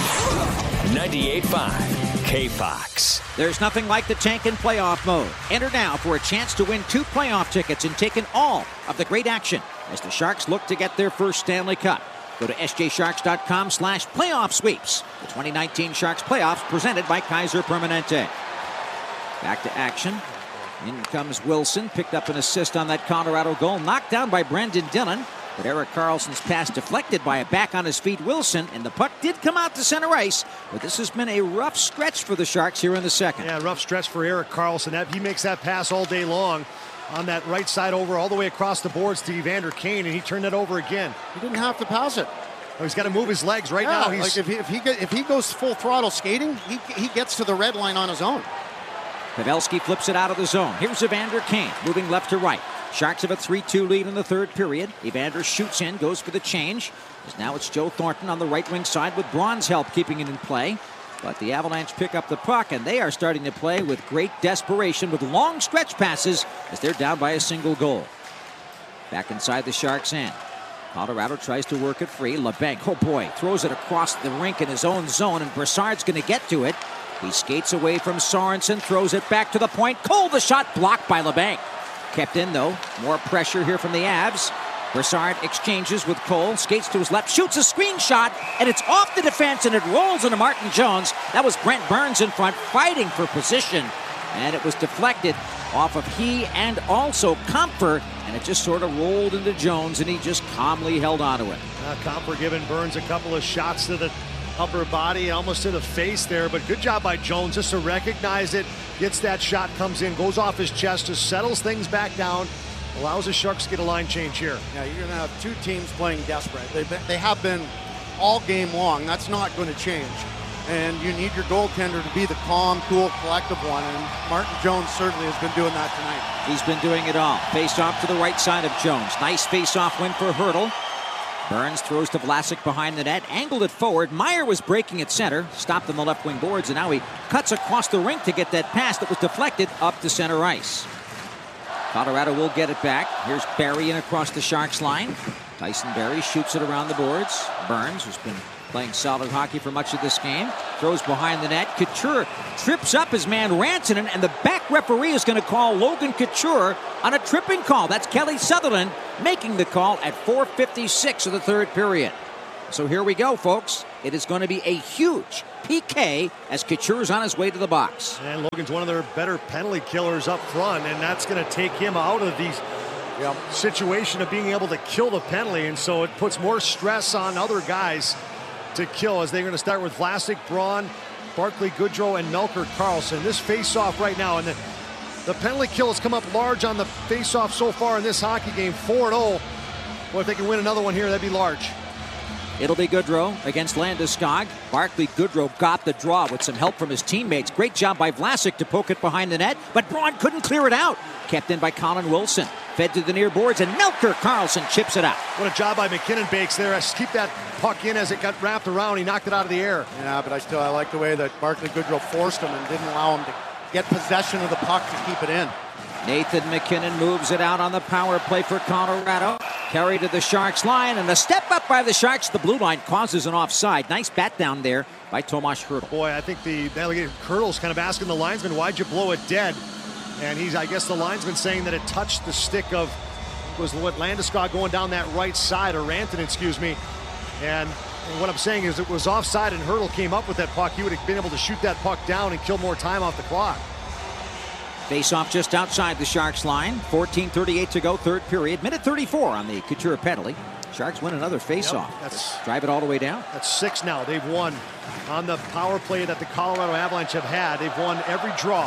live. ninety-eight point five K Fox. There's nothing like the tank in playoff mode. Enter now for a chance to win two playoff tickets and take in all of the great action as the Sharks look to get their first Stanley Cup. Go to S J Sharks dot com slash playoff sweeps. The twenty nineteen Sharks playoffs presented by Kaiser Permanente. Back to action. In comes Wilson. Picked up an assist on that Colorado goal. Knocked down by Brendan Dillon. But Erik Karlsson's pass deflected by a back on his feet Wilson. And the puck did come out to center ice. But this has been a rough stretch for the Sharks here in the second. Yeah, rough stretch for Erik Karlsson. That, he makes that pass all day long on that right side over all the way across the boards to Evander Kane, and he turned it over again. He didn't have to pass it. Oh, he's got to move his legs right yeah, now. He's like if he, if, he, if he goes full throttle skating, he, he gets to the red line on his own. Pavelski flips it out of the zone. Here's Evander Kane moving left to right. Sharks have a three two lead in the third period. Evander shoots in, goes for the change. As now it's Joe Thornton on the right wing side with Braun's help keeping it in play. But the Avalanche pick up the puck, and they are starting to play with great desperation with long stretch passes as they're down by a single goal. Back inside the Sharks' end. Colorado tries to work it free. LeBanc, oh boy, throws it across the rink in his own zone, and Brassard's going to get to it. He skates away from Sorensen, throws it back to the point. Cole, the shot blocked by LeBanc. Kept in, though. More pressure here from the Avs. Brassard exchanges with Cole, skates to his left, shoots a screen shot, and it's off the defense, and it rolls into Martin Jones. That was Brent Burns in front, fighting for position, and it was deflected off of he and also Comfer, and it just sort of rolled into Jones, and he just calmly held onto it. Uh, Comfer giving Burns a couple of shots to the upper body, almost to the face there, but good job by Jones just to recognize it, gets that shot, comes in, goes off his chest, just settles things back down, allows the Sharks to get a line change here. Yeah, you're going to have two teams playing desperate. They've been, they have been all game long. That's not going to change. And you need your goaltender to be the calm, cool, collective one. And Martin Jones certainly has been doing that tonight. He's been doing it all. Face off to the right side of Jones. Nice face-off win for Hurdle. Burns throws to Vlasic behind the net, angled it forward. Meyer was breaking at center, stopped on the left wing boards, and now he cuts across the rink to get that pass that was deflected up to center ice. Colorado will get it back. Here's Barry in across the Sharks line. Tyson Barry shoots it around the boards. Burns, who's been playing solid hockey for much of this game, throws behind the net. Couture trips up his man Rantanen, and the back referee is going to call Logan Couture on a tripping call. That's Kelly Sutherland making the call at four fifty-six of the third period. So here we go, folks. It is going to be a huge P K as Couture's on his way to the box. And Logan's one of their better penalty killers up front, and that's going to take him out of these yep, situation of being able to kill the penalty, and so it puts more stress on other guys to kill as they're going to start with Vlasic, Braun, Barclay Goodrow, and Melker Karlsson. This face-off right now, and the, the penalty kill has come up large on the face-off so far in this hockey game, four oh. Well, if they can win another one here, that'd be large. It'll be Goodrow against Landeskog. Barclay Goodrow got the draw with some help from his teammates. Great job by Vlasic to poke it behind the net, but Braun couldn't clear it out. Kept in by Colin Wilson. Fed to the near boards, and Melker Karlsson chips it out. What a job by McKinnon Bakes there. Keep that puck in as it got wrapped around. He knocked it out of the air. Yeah, but I still I like the way that Barclay Goodrow forced him and didn't allow him to get possession of the puck to keep it in. Nathan McKinnon moves it out on the power play for Colorado. Carried to the Sharks line, and a step up by the Sharks. The blue line causes an offside. Nice bat down there by Tomas Hertl. Boy, I think the delegated Hertl's kind of asking the linesman, why'd you blow it dead? And he's, I guess the linesman saying that it touched the stick of, was what, Landeskog going down that right side, or Rantanen, excuse me. And, and what I'm saying is it was offside and Hertl came up with that puck. He would have been able to shoot that puck down and kill more time off the clock. Face-off just outside the Sharks line. fourteen thirty-eight to go, third period. Minute thirty-four on the Couture penalty. Sharks win another face-off. Yep, that's, drive it all the way down. That's six now. They've won on the power play that the Colorado Avalanche have had. They've won every draw.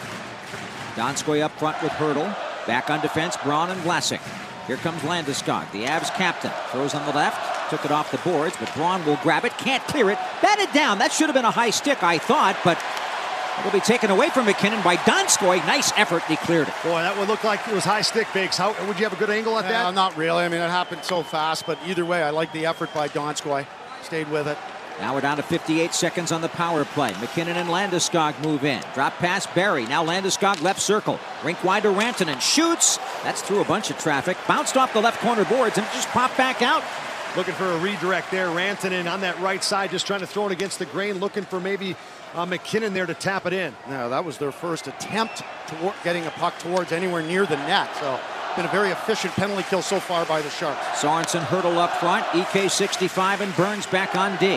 Donskoy up front with Hertl. Back on defense, Braun and Vlasic. Here comes Landeskog, the Avs captain. Throws on the left, took it off the boards, but Braun will grab it, can't clear it. Batted down. That should have been a high stick, I thought, but it'll be taken away from McKinnon by Donskoy. Nice effort, he cleared it. Boy, that would look like it was high stick, Bakes. How would you have a good angle at yeah, that? Not really. I mean, it happened so fast, but either way, I like the effort by Donskoy. Stayed with it. Now we're down to fifty-eight seconds on the power play. McKinnon and Landeskog move in. Drop pass Barry. Now Landeskog left circle. Rink wide to Rantanen. Shoots. That's through a bunch of traffic. Bounced off the left corner boards and just popped back out. Looking for a redirect there. Rantanen on that right side, just trying to throw it against the grain. Looking for maybe uh, McKinnon there to tap it in. No, that was their first attempt toward getting a puck towards anywhere near the net. So been a very efficient penalty kill so far by the Sharks. Sorensen Hertl up front. E K sixty-five and Burns back on D.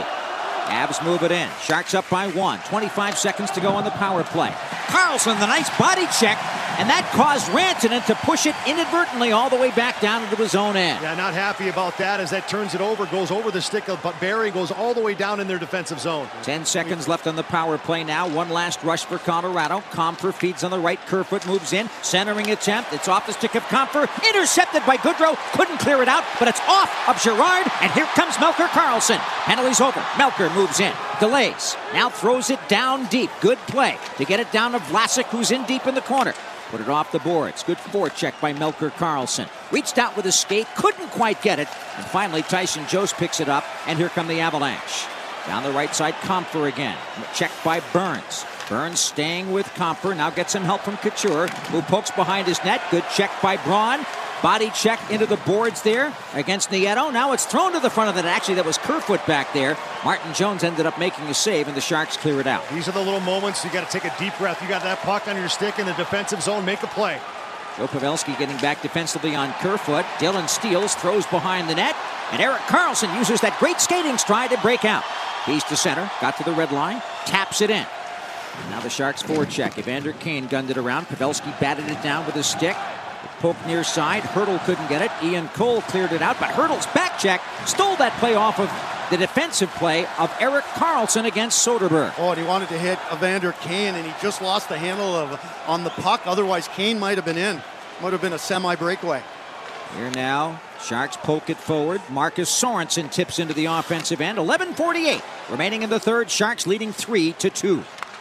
Avs move it in. Sharks up by one. twenty-five seconds to go on the power play. Karlsson, the nice body check, and that caused Rantanen to push it inadvertently all the way back down into his own end. Yeah, not happy about that as that turns it over, goes over the stick, but Barry goes all the way down in their defensive zone. Ten seconds left on the power play now. One last rush for Colorado. Comfer feeds on the right. Kerfoot moves in. Centering attempt. It's off the stick of Comfer. Intercepted by Goodrow. Couldn't clear it out, but it's off of Girard, and here comes Melker Karlsson. Penalty's over. Melker moves in. Delays. Now throws it down deep. Good play to get it down to Vlasic, who's in deep in the corner. Put it off the boards. Good forecheck by Melker Karlsson. Reached out with a skate, couldn't quite get it. And finally, Tyson Jost picks it up, and here come the Avalanche. Down the right side, Comfer again. Checked by Burns. Burns staying with Comfer. Now gets some help from Couture, who pokes behind his net. Good check by Braun. Body check into the boards there against Nieto. Now it's thrown to the front of the net. Actually, that was Kerfoot back there. Martin Jones ended up making a save, and the Sharks clear it out. These are the little moments you got to take a deep breath. You got that puck on your stick in the defensive zone. Make a play. Joe Pavelski getting back defensively on Kerfoot. Dylan steals, throws behind the net, and Erik Karlsson uses that great skating stride to break out. He's to center, got to the red line, taps it in. And now the Sharks forecheck. Evander Kane gunned it around. Pavelski batted it down with his stick. Poke near side. Hertl couldn't get it. Ian Cole cleared it out, but Hertl's back check stole that play off of the defensive play of Erik Karlsson against Soderberg. Oh, and he wanted to hit Evander Kane, and he just lost the handle of on the puck. Otherwise, Kane might have been in. Might have been a semi-breakaway. Here now, Sharks poke it forward. Marcus Sorensen tips into the offensive end. eleven forty-eight remaining in the third. Sharks leading three to two.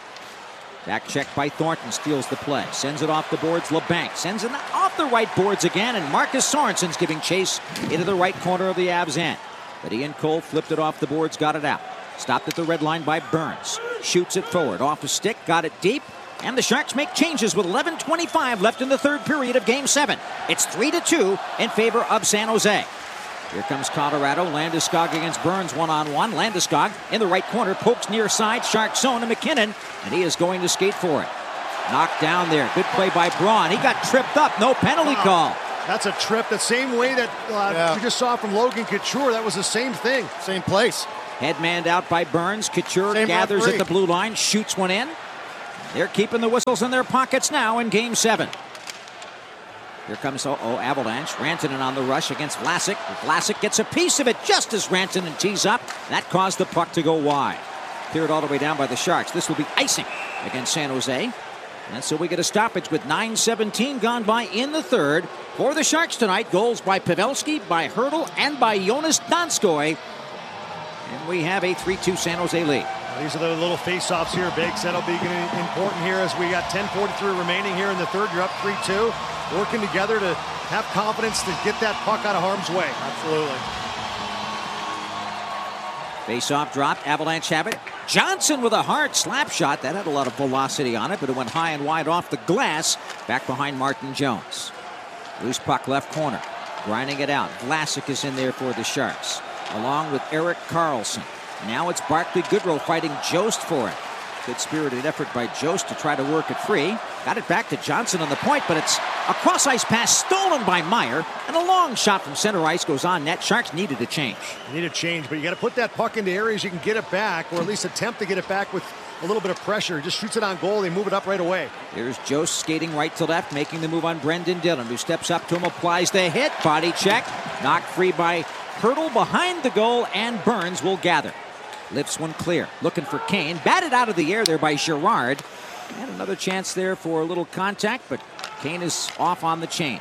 Back check by Thornton, steals the play. Sends it off the boards. LeBanc sends it off the right boards again, and Marcus Sorensen's giving chase into the right corner of the Avs end. But Ian Cole flipped it off the boards, got it out. Stopped at the red line by Burns. Shoots it forward. Off a stick, got it deep, And the Sharks make changes with eleven twenty-five left in the third period of Game seven. It's three to two in favor of San Jose. Here comes Colorado. Landeskog against Burns one-on-one. Landeskog in the right corner, pokes near side, Shark zone to McKinnon, and he is going to skate for it. Knocked down there. Good play by Braun. He got tripped up. No penalty call. That's a trip the same way that uh, yeah. we just saw from Logan Couture. That was the same thing. Same place. Headmanned out by Burns. Couture Same gathers referee. at the blue line, shoots one in. They're keeping the whistles in their pockets now in Game seven. Here comes oh, oh Avalanche. Rantanen on the rush against Vlasic. Vlasic gets a piece of it just as Rantanen tees up. That caused the puck to go wide. Cleared all the way down by the Sharks. This will be icing against San Jose. And so we get a stoppage with nine seventeen gone by in the third. For the Sharks tonight, goals by Pavelski, by Hertl, and by Jonas Donskoy. And we have a three two San Jose lead. These are the little face-offs here, Biggs. That'll be important here as we got ten forty-three remaining here in the third. You're up three two. Working together to have confidence to get that puck out of harm's way. Absolutely. Face-off dropped. Avalanche have it. Johnson with a hard slap shot. That had a lot of velocity on it, but it went high and wide off the glass. Back behind Martin Jones. Loose puck left corner. Grinding it out. Vlasic is in there for the Sharks, along with Erik Karlsson. Now it's Barclay Goodrow fighting Jost for it. Good spirited effort by Jost to try to work it free. Got it back to Johnson on the point, but it's a cross-ice pass stolen by Meyer. And a long shot from center ice goes on net. Sharks needed a change. You need a change, but you got to put that puck into areas you can get it back, or at least attempt to get it back with a little bit of pressure. Just shoots it on goal. They move it up right away. Here's Jost skating right to left, making the move on Brendan Dillon, who steps up to him, applies the hit. Body check. Knocked free by Hertl behind the goal, and Burns will gather. Lifts one clear. Looking for Kane. Batted out of the air there by Girard. And another chance there for a little contact, but Kane is off on the change.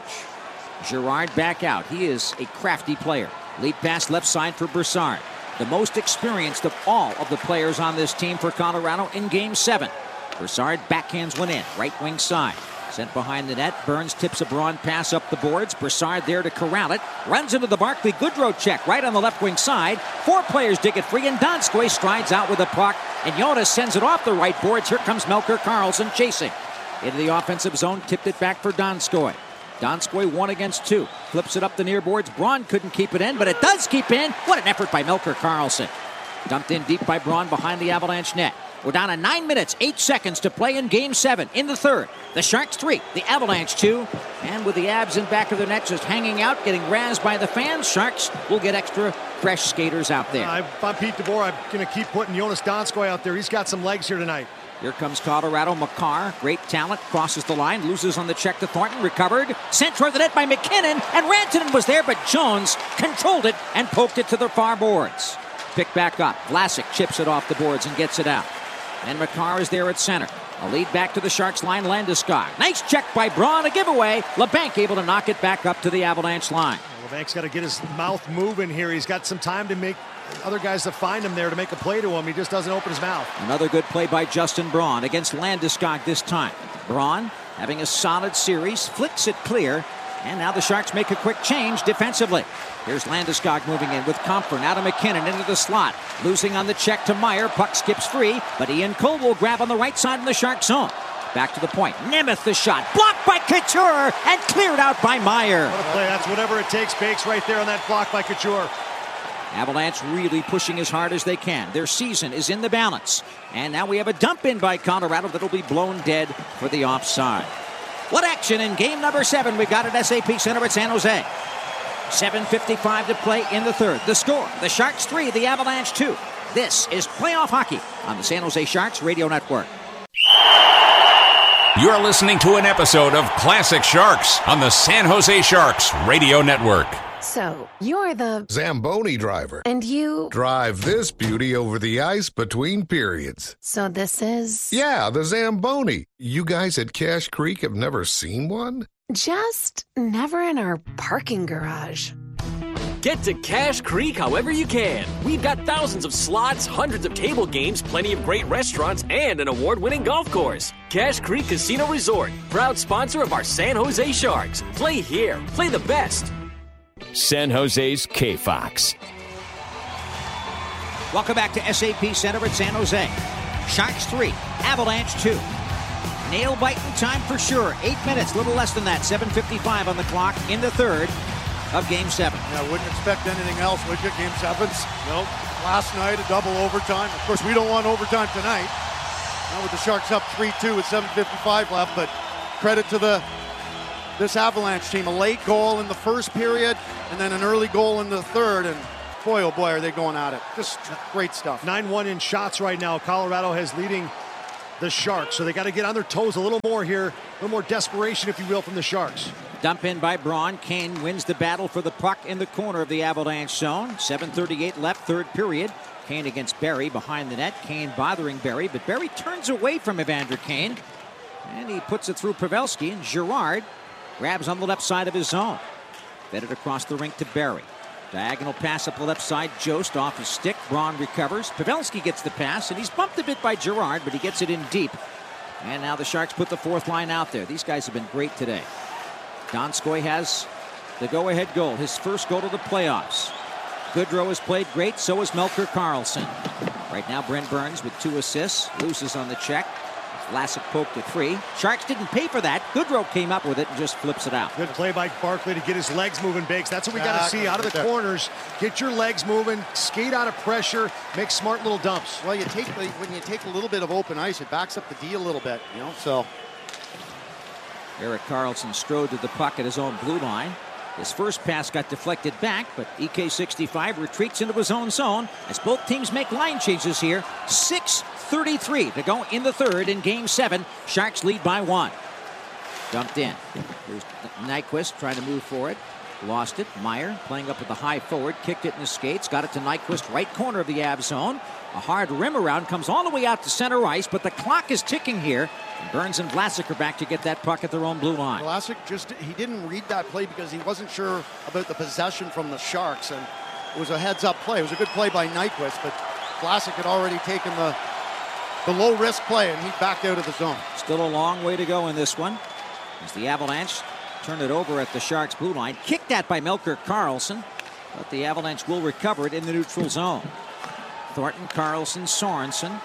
Girard back out. He is a crafty player. Lead pass left side for Brassard. The most experienced of all of the players on this team for Colorado in Game seven. Brassard backhands one in. Right wing side. Sent behind the net. Burns tips a Braun pass up the boards. Brassard there to corral it. Runs into the Barclay Goodrow check right on the left wing side. Four players dig it free, and Donskoy strides out with the puck. And Jonas sends it off the right boards. Here comes Melker Karlsson chasing. Into the offensive zone. Tipped it back for Donskoy. Donskoy one against two. Flips it up the near boards. Braun couldn't keep it in, but it does keep in. What an effort by Melker Karlsson. Dumped in deep by Braun behind the Avalanche net. We're down to nine minutes, eight seconds to play in Game seven in the third. The Sharks three, the Avalanche two. And with the Avs in back of their net just hanging out, getting razzed by the fans, Sharks will get extra fresh skaters out there. Uh, if I'm Pete DeBoer, I'm going to keep putting Jonas Donskoy out there. He's got some legs here tonight. Here comes Colorado. Makar, great talent, crosses the line, loses on the check to Thornton, recovered, sent toward the net by McKinnon, and Rantanen was there, but Jones controlled it and poked it to the far boards. Picked back up. Vlasic chips it off the boards and gets it out. And Makar is there at center. A lead back to the Sharks line, Landeskog. Nice check by Braun, a giveaway. LeBanc able to knock it back up to the Avalanche line. LeBanc's got to get his mouth moving here. He's got some time to make other guys to find him there to make a play to him. He just doesn't open his mouth. Another good play by Justin Braun against Landeskog this time. Braun having a solid series, flicks it clear, and now the Sharks make a quick change defensively. Here's Landeskog moving in with Comfort. Now to McKinnon into the slot. Losing on the check to Meyer. Puck skips free, but Ian Cole will grab on the right side in the Shark zone. Back to the point. Nemeth the shot. Blocked by Couture and cleared out by Meyer. What a play. That's whatever it takes. Bakes right there on that block by Couture. Avalanche really pushing as hard as they can. Their season is in the balance. And now we have a dump in by Colorado that'll be blown dead for the offside. What action in game number seven we've got at S A P Center at San Jose. seven fifty-five to play in the third. The score, the Sharks three, the Avalanche two. This is playoff hockey on the San Jose Sharks Radio Network. You're listening to an episode of Classic Sharks on the San Jose Sharks Radio Network. So, you're the Zamboni driver. And you drive this beauty over the ice between periods. So this is... Yeah, the Zamboni. You guys at Cache Creek have never seen one? Just never in our parking garage. Get to Cache Creek however you can. We've got thousands of slots, hundreds of table games, plenty of great restaurants, and an award-winning golf course. Cache Creek Casino Resort, proud sponsor of our San Jose Sharks. Play here. Play the best. San Jose's K-Fox. Welcome back to S A P Center at San Jose. Sharks three, Avalanche two. nail-biting time for sure. Eight minutes, a little less than that. seven fifty-five on the clock in the third of Game seven. Yeah, wouldn't expect anything else, would you? Game sevens? Nope. Last night, a double overtime. Of course, we don't want overtime tonight. Now with the Sharks up three two with seven fifty-five left, but credit to the this Avalanche team. A late goal in the first period, and then an early goal in the third, and boy, oh boy, are they going at it. Just great stuff. nine one in shots right now. Colorado has leading the Sharks, so they got to get on their toes a little more here. A little more desperation, if you will, from the Sharks. Dump in by Braun. Kane wins the battle for the puck in the corner of the Avalanche zone. seven thirty-eight left, third period. Kane against Barrie behind the net. Kane bothering Barrie, but Barrie turns away from Evander Kane. And he puts it through Pavelski, and Girard grabs on the left side of his zone. Fed it across the rink to Barrie. Diagonal pass up the left side. Jost off his stick. Braun recovers. Pavelski gets the pass, and he's bumped a bit by Girard, but he gets it in deep. And now the Sharks put the fourth line out there. These guys have been great today. Donskoy has the go-ahead goal, his first goal of the playoffs. Goodrow has played great, so has Melker Karlsson. Right now, Brent Burns with two assists, loses on the check. Vlasic poked it free. Sharks didn't pay for that. Goodrow came up with it and just flips it out. Good play by Barkley to get his legs moving, Bakes. That's what we got to see out of the corners. Get your legs moving, skate out of pressure, make smart little dumps. Well, you take the, when you take a little bit of open ice, it backs up the D a little bit, you know, so. Erik Karlsson strode to the puck at his own blue line. His first pass got deflected back, but E K sixty-five retreats into his own zone as both teams make line changes here. six thirty-three to go in the third in Game seven. Sharks lead by one. Dumped in. Here's Nyquist trying to move for it. Lost it. Meyer playing up with the high forward. Kicked it in his skates. Got it to Nyquist, right corner of the Av zone. A hard rim around. Comes all the way out to center ice, but the clock is ticking here. And Burns and Vlasic are back to get that puck at their own blue line. Vlasic just, he didn't read that play because he wasn't sure about the possession from the Sharks. And it was a heads-up play. It was a good play by Nyquist, but Vlasic had already taken the, the low-risk play, and he backed out of the zone. Still a long way to go in this one. As the Avalanche turn it over at the Sharks' blue line. Kicked at by Melker Karlsson, but the Avalanche will recover it in the neutral zone. Thornton, Karlsson, Sorensen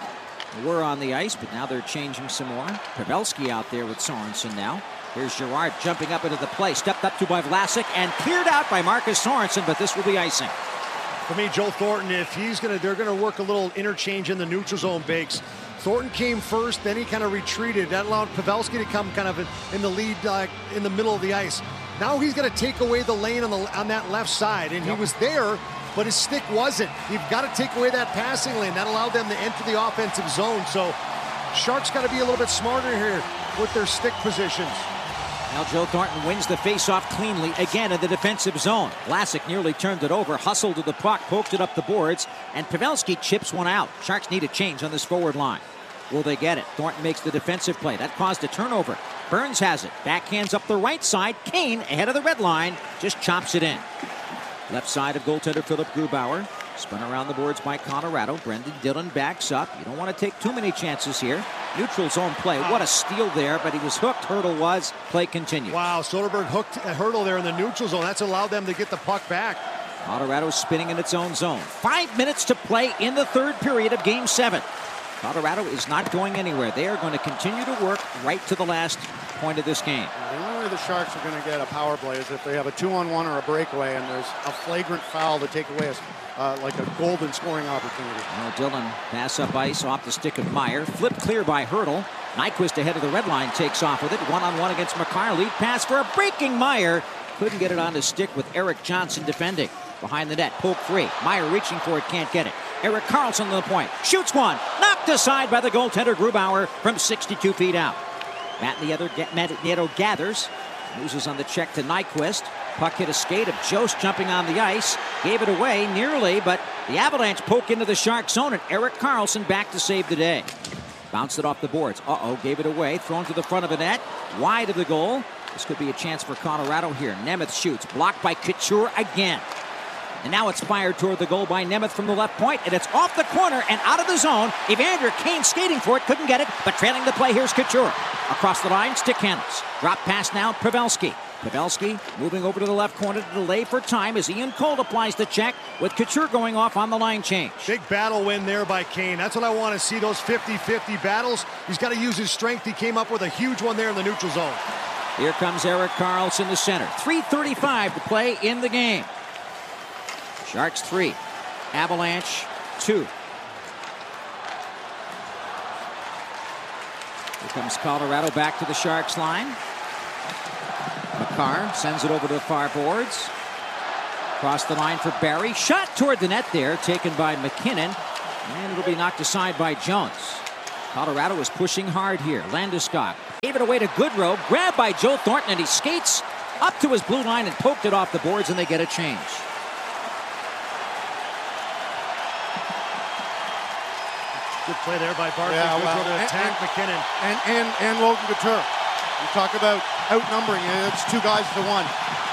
were on the ice, but now they're changing some more. Pavelski out there with Sorensen now. Here's Girard jumping up into the play. Stepped up to by Vlasic and cleared out by Marcus Sorensen, but this will be icing. For me, Joe Thornton, if he's going to, they're going to work a little interchange in the neutral zone, Bakes. Thornton came first, then he kind of retreated. That allowed Pavelski to come kind of in the lead uh, in the middle of the ice. Now he's going to take away the lane on, the, on that left side, and yep. He was there, but his stick wasn't. You've got to take away that passing lane. That allowed them to enter the offensive zone. So Sharks got to be a little bit smarter here with their stick positions. Now Joe Thornton wins the faceoff cleanly again in the defensive zone. Vlasic nearly turned it over, hustled to the puck, poked it up the boards, and Pavelski chips one out. Sharks need a change on this forward line. Will they get it? Thornton makes the defensive play. That caused a turnover. Burns has it. Backhands up the right side. Kane ahead of the red line. Just chops it in. Left side of goaltender Philip Grubauer. Spun around the boards by Colorado. Brendan Dillon backs up. You don't want to take too many chances here. Neutral zone play. What a steal there, but he was hooked. Hurdle was. Play continues. Wow, Soderberg hooked a Hurdle there in the neutral zone. That's allowed them to get the puck back. Colorado spinning in its own zone. Five minutes to play in the third period of Game seven. Colorado is not going anywhere. They are going to continue to work right to the last point of this game. The only way the Sharks are going to get a power play is if they have a two-on-one or a breakaway and there's a flagrant foul to take away a, uh, like a golden scoring opportunity. Well, Dillon pass up ice off the stick of Meyer. Flipped clear by Hurdle. Nyquist ahead of the red line takes off with it. One-on-one against McCarr. Lead pass for a breaking Meyer. Couldn't get it on his stick with Erik Johnson defending. Behind the net, poke free. Meyer reaching for it, can't get it. Erik Karlsson to the point. Shoots one. Knocked aside by the goaltender Grubauer from sixty-two feet out. Matt Nieto gathers. Loses on the check to Nyquist. Puck hit a skate of Jost jumping on the ice. Gave it away nearly, but the Avalanche poke into the Sharks zone, and Erik Karlsson back to save the day. Bounced it off the boards. Uh-oh, gave it away. Thrown to the front of the net. Wide of the goal. This could be a chance for Colorado here. Nemeth shoots. Blocked by Couture again. And now it's fired toward the goal by Nemeth from the left point, and it's off the corner and out of the zone. Evander Kane skating for it, couldn't get it, but trailing the play, here's Couture. Across the line, stick handles. Drop pass now, Pavelski. Pavelski moving over to the left corner to delay for time as Ian Cole applies the check with Couture going off on the line change. Big battle win there by Kane. That's what I want to see, those fifty fifty battles. He's got to use his strength. He came up with a huge one there in the neutral zone. Here comes Erik Karlsson to center. three thirty-five to play in the game. Sharks three, Avalanche two. Here comes Colorado back to the Sharks line. Makar sends it over to the far boards. Across the line for Barry. Shot toward the net there, taken by McKinnon. And it'll be knocked aside by Jones. Colorado is pushing hard here. Landeskog gave it away to Goodrow. Grabbed by Joe Thornton, and he skates up to his blue line and poked it off the boards, and they get a change. Good play there by Barclay Yeah, Goodrow well, to and- attack and- McKinnon. And, and, and Logan Couture. You talk about outnumbering. It's two guys to one.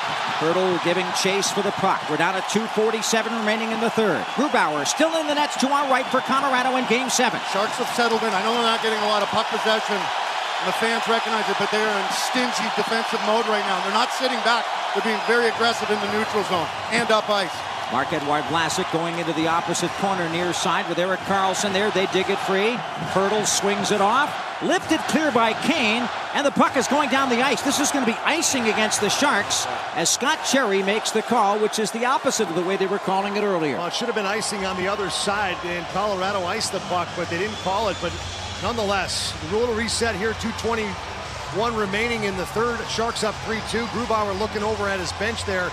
Hurdle giving chase for the puck. We're down at two forty-seven remaining in the third. Grubauer still in the nets to our right for Colorado in game seven. Sharks have settled in. I know they're not getting a lot of puck possession, and the fans recognize it, but they are in stingy defensive mode right now. They're not sitting back. They're being very aggressive in the neutral zone and up ice. Marc-Edouard Vlasic going into the opposite corner near side with Erik Karlsson there. They dig it free. Hurdle swings it off. Lifted clear by Kane, and the puck is going down the ice. This is going to be icing against the Sharks as Scott Cherry makes the call, which is the opposite of the way they were calling it earlier. Well, it should have been icing on the other side, and Colorado iced the puck, but they didn't call it. But nonetheless, the little reset here, two twenty-one remaining in the third. Sharks up three two. Grubauer looking over at his bench there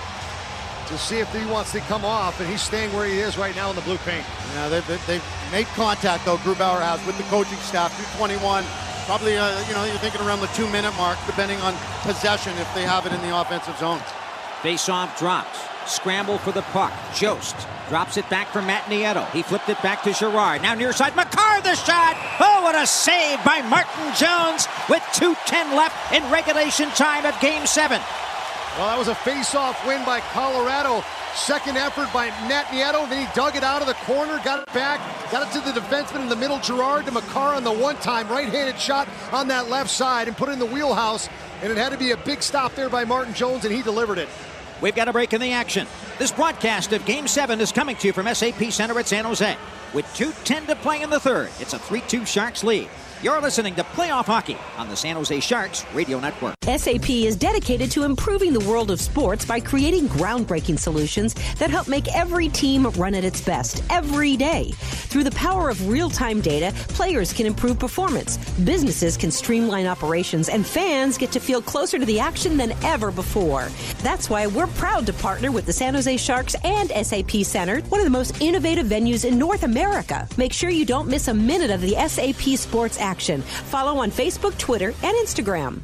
to see if he wants to come off, and he's staying where he is right now in the blue paint. Yeah, they, they, they've made contact, though, Grubauer has, with the coaching staff. two twenty-one, probably, uh, you know, you're thinking around the two-minute mark, depending on possession, if they have it in the offensive zone. Face-off drops. Scramble for the puck. Jost drops it back for Matt Nieto. He flipped it back to Girard. Now near side, Makar the shot. Oh, what a save by Martin Jones with two ten left in regulation time of game seven. Well, that was a face-off win by Colorado. Second effort by Matt Nieto. Then he dug it out of the corner, got it back, got it to the defenseman in the middle, Girard, to Makar on the one-time right-handed shot on that left side and put it in the wheelhouse. And it had to be a big stop there by Martin Jones, and he delivered it. We've got a break in the action. This broadcast of Game seven is coming to you from S A P Center at San Jose. With two ten to play in the third, it's a three two Sharks lead. You're listening to Playoff Hockey on the San Jose Sharks Radio Network. S A P is dedicated to improving the world of sports by creating groundbreaking solutions that help make every team run at its best every day. Through the power of real-time data, players can improve performance, businesses can streamline operations, and fans get to feel closer to the action than ever before. That's why we're proud to partner with the San Jose Sharks and S A P Center, one of the most innovative venues in North America. Make sure you don't miss a minute of the S A P Sports action. Follow on Facebook, Twitter, and Instagram.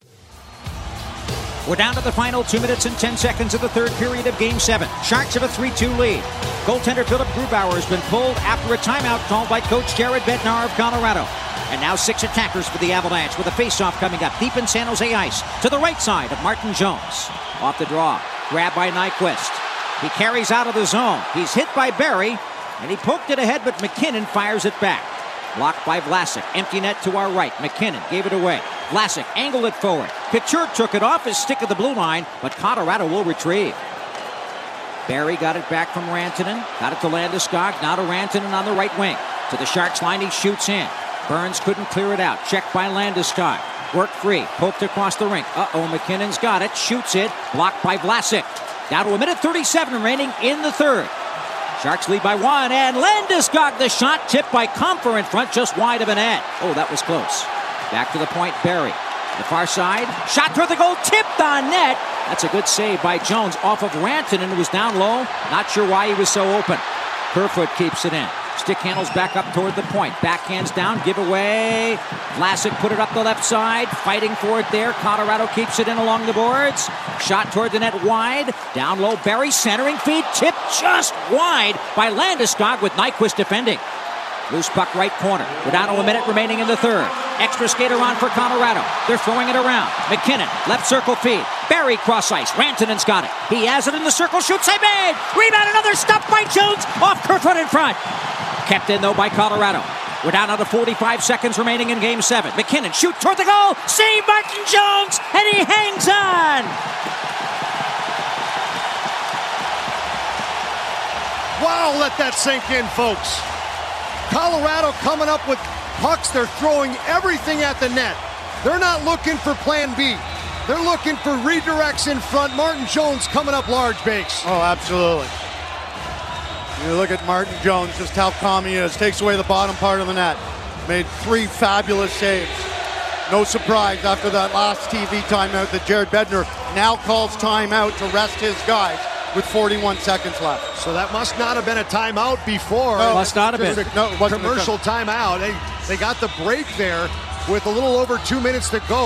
We're down to the final two minutes and ten seconds of the third period of Game seven. Sharks have a three two lead. Goaltender Philip Grubauer has been pulled after a timeout called by Coach Jared Bednar of Colorado. And now six attackers for the Avalanche with a faceoff coming up deep in San Jose ice to the right side of Martin Jones. Off the draw, grabbed by Nyquist. He carries out of the zone. He's hit by Barry, and he poked it ahead, but McKinnon fires it back. Blocked by Vlasic. Empty net to our right. McKinnon gave it away. Vlasic angled it forward. Couture took it off his stick at the blue line, but Colorado will retrieve. Barry got it back from Rantanen. Got it to Landeskog. Now to Rantanen on the right wing. To the Sharks line, he shoots in. Burns couldn't clear it out. Checked by Landeskog. Worked free. Poked across the rink. Uh-oh, McKinnon's got it. Shoots it. Blocked by Vlasic. Down to a minute thirty-seven remaining in the third. Sharks lead by one, and Landeskog the shot, tipped by Comfer in front, just wide of a net. Oh, that was close. Back to the point, Barry. The far side, shot toward the goal, tipped on net. That's a good save by Jones off of Rantanen, who was down low. Not sure why he was so open. Kerfoot keeps it in. Stick handles back up toward the point. Backhands down, give away. Vlasic put it up the left side, fighting for it there. Colorado keeps it in along the boards. Shot toward the net wide. Down low, Barry centering feed, tipped just wide by Landeskog with Nyquist defending. Loose puck right corner. We're down to a minute remaining in the third. Extra skater on for Colorado. They're throwing it around. McKinnon, left circle feed. Barry cross ice. Rantanen's got it. He has it in the circle. Shoots, I made. Rebound, another stop by Jones. Off Kerfoot in front. Kept in though by Colorado. We're down to forty-five seconds remaining in game seven. McKinnon shoot toward the goal. Save Martin Jones, and he hangs on. Wow, let that sink in, folks. Colorado coming up with pucks. They're throwing everything at the net. They're not looking for plan B. They're looking for redirects in front. Martin Jones coming up large, Bakes. Oh, absolutely. You look at Martin Jones, just how calm he is. Takes away the bottom part of the net. Made three fabulous saves. No surprise after that last T V timeout that Jared Bednar now calls timeout to rest his guys with forty-one seconds left. So that must not have been a timeout before. No, must not have been. No, it wasn't commercial timeout. They, they got the break there with a little over two minutes to go.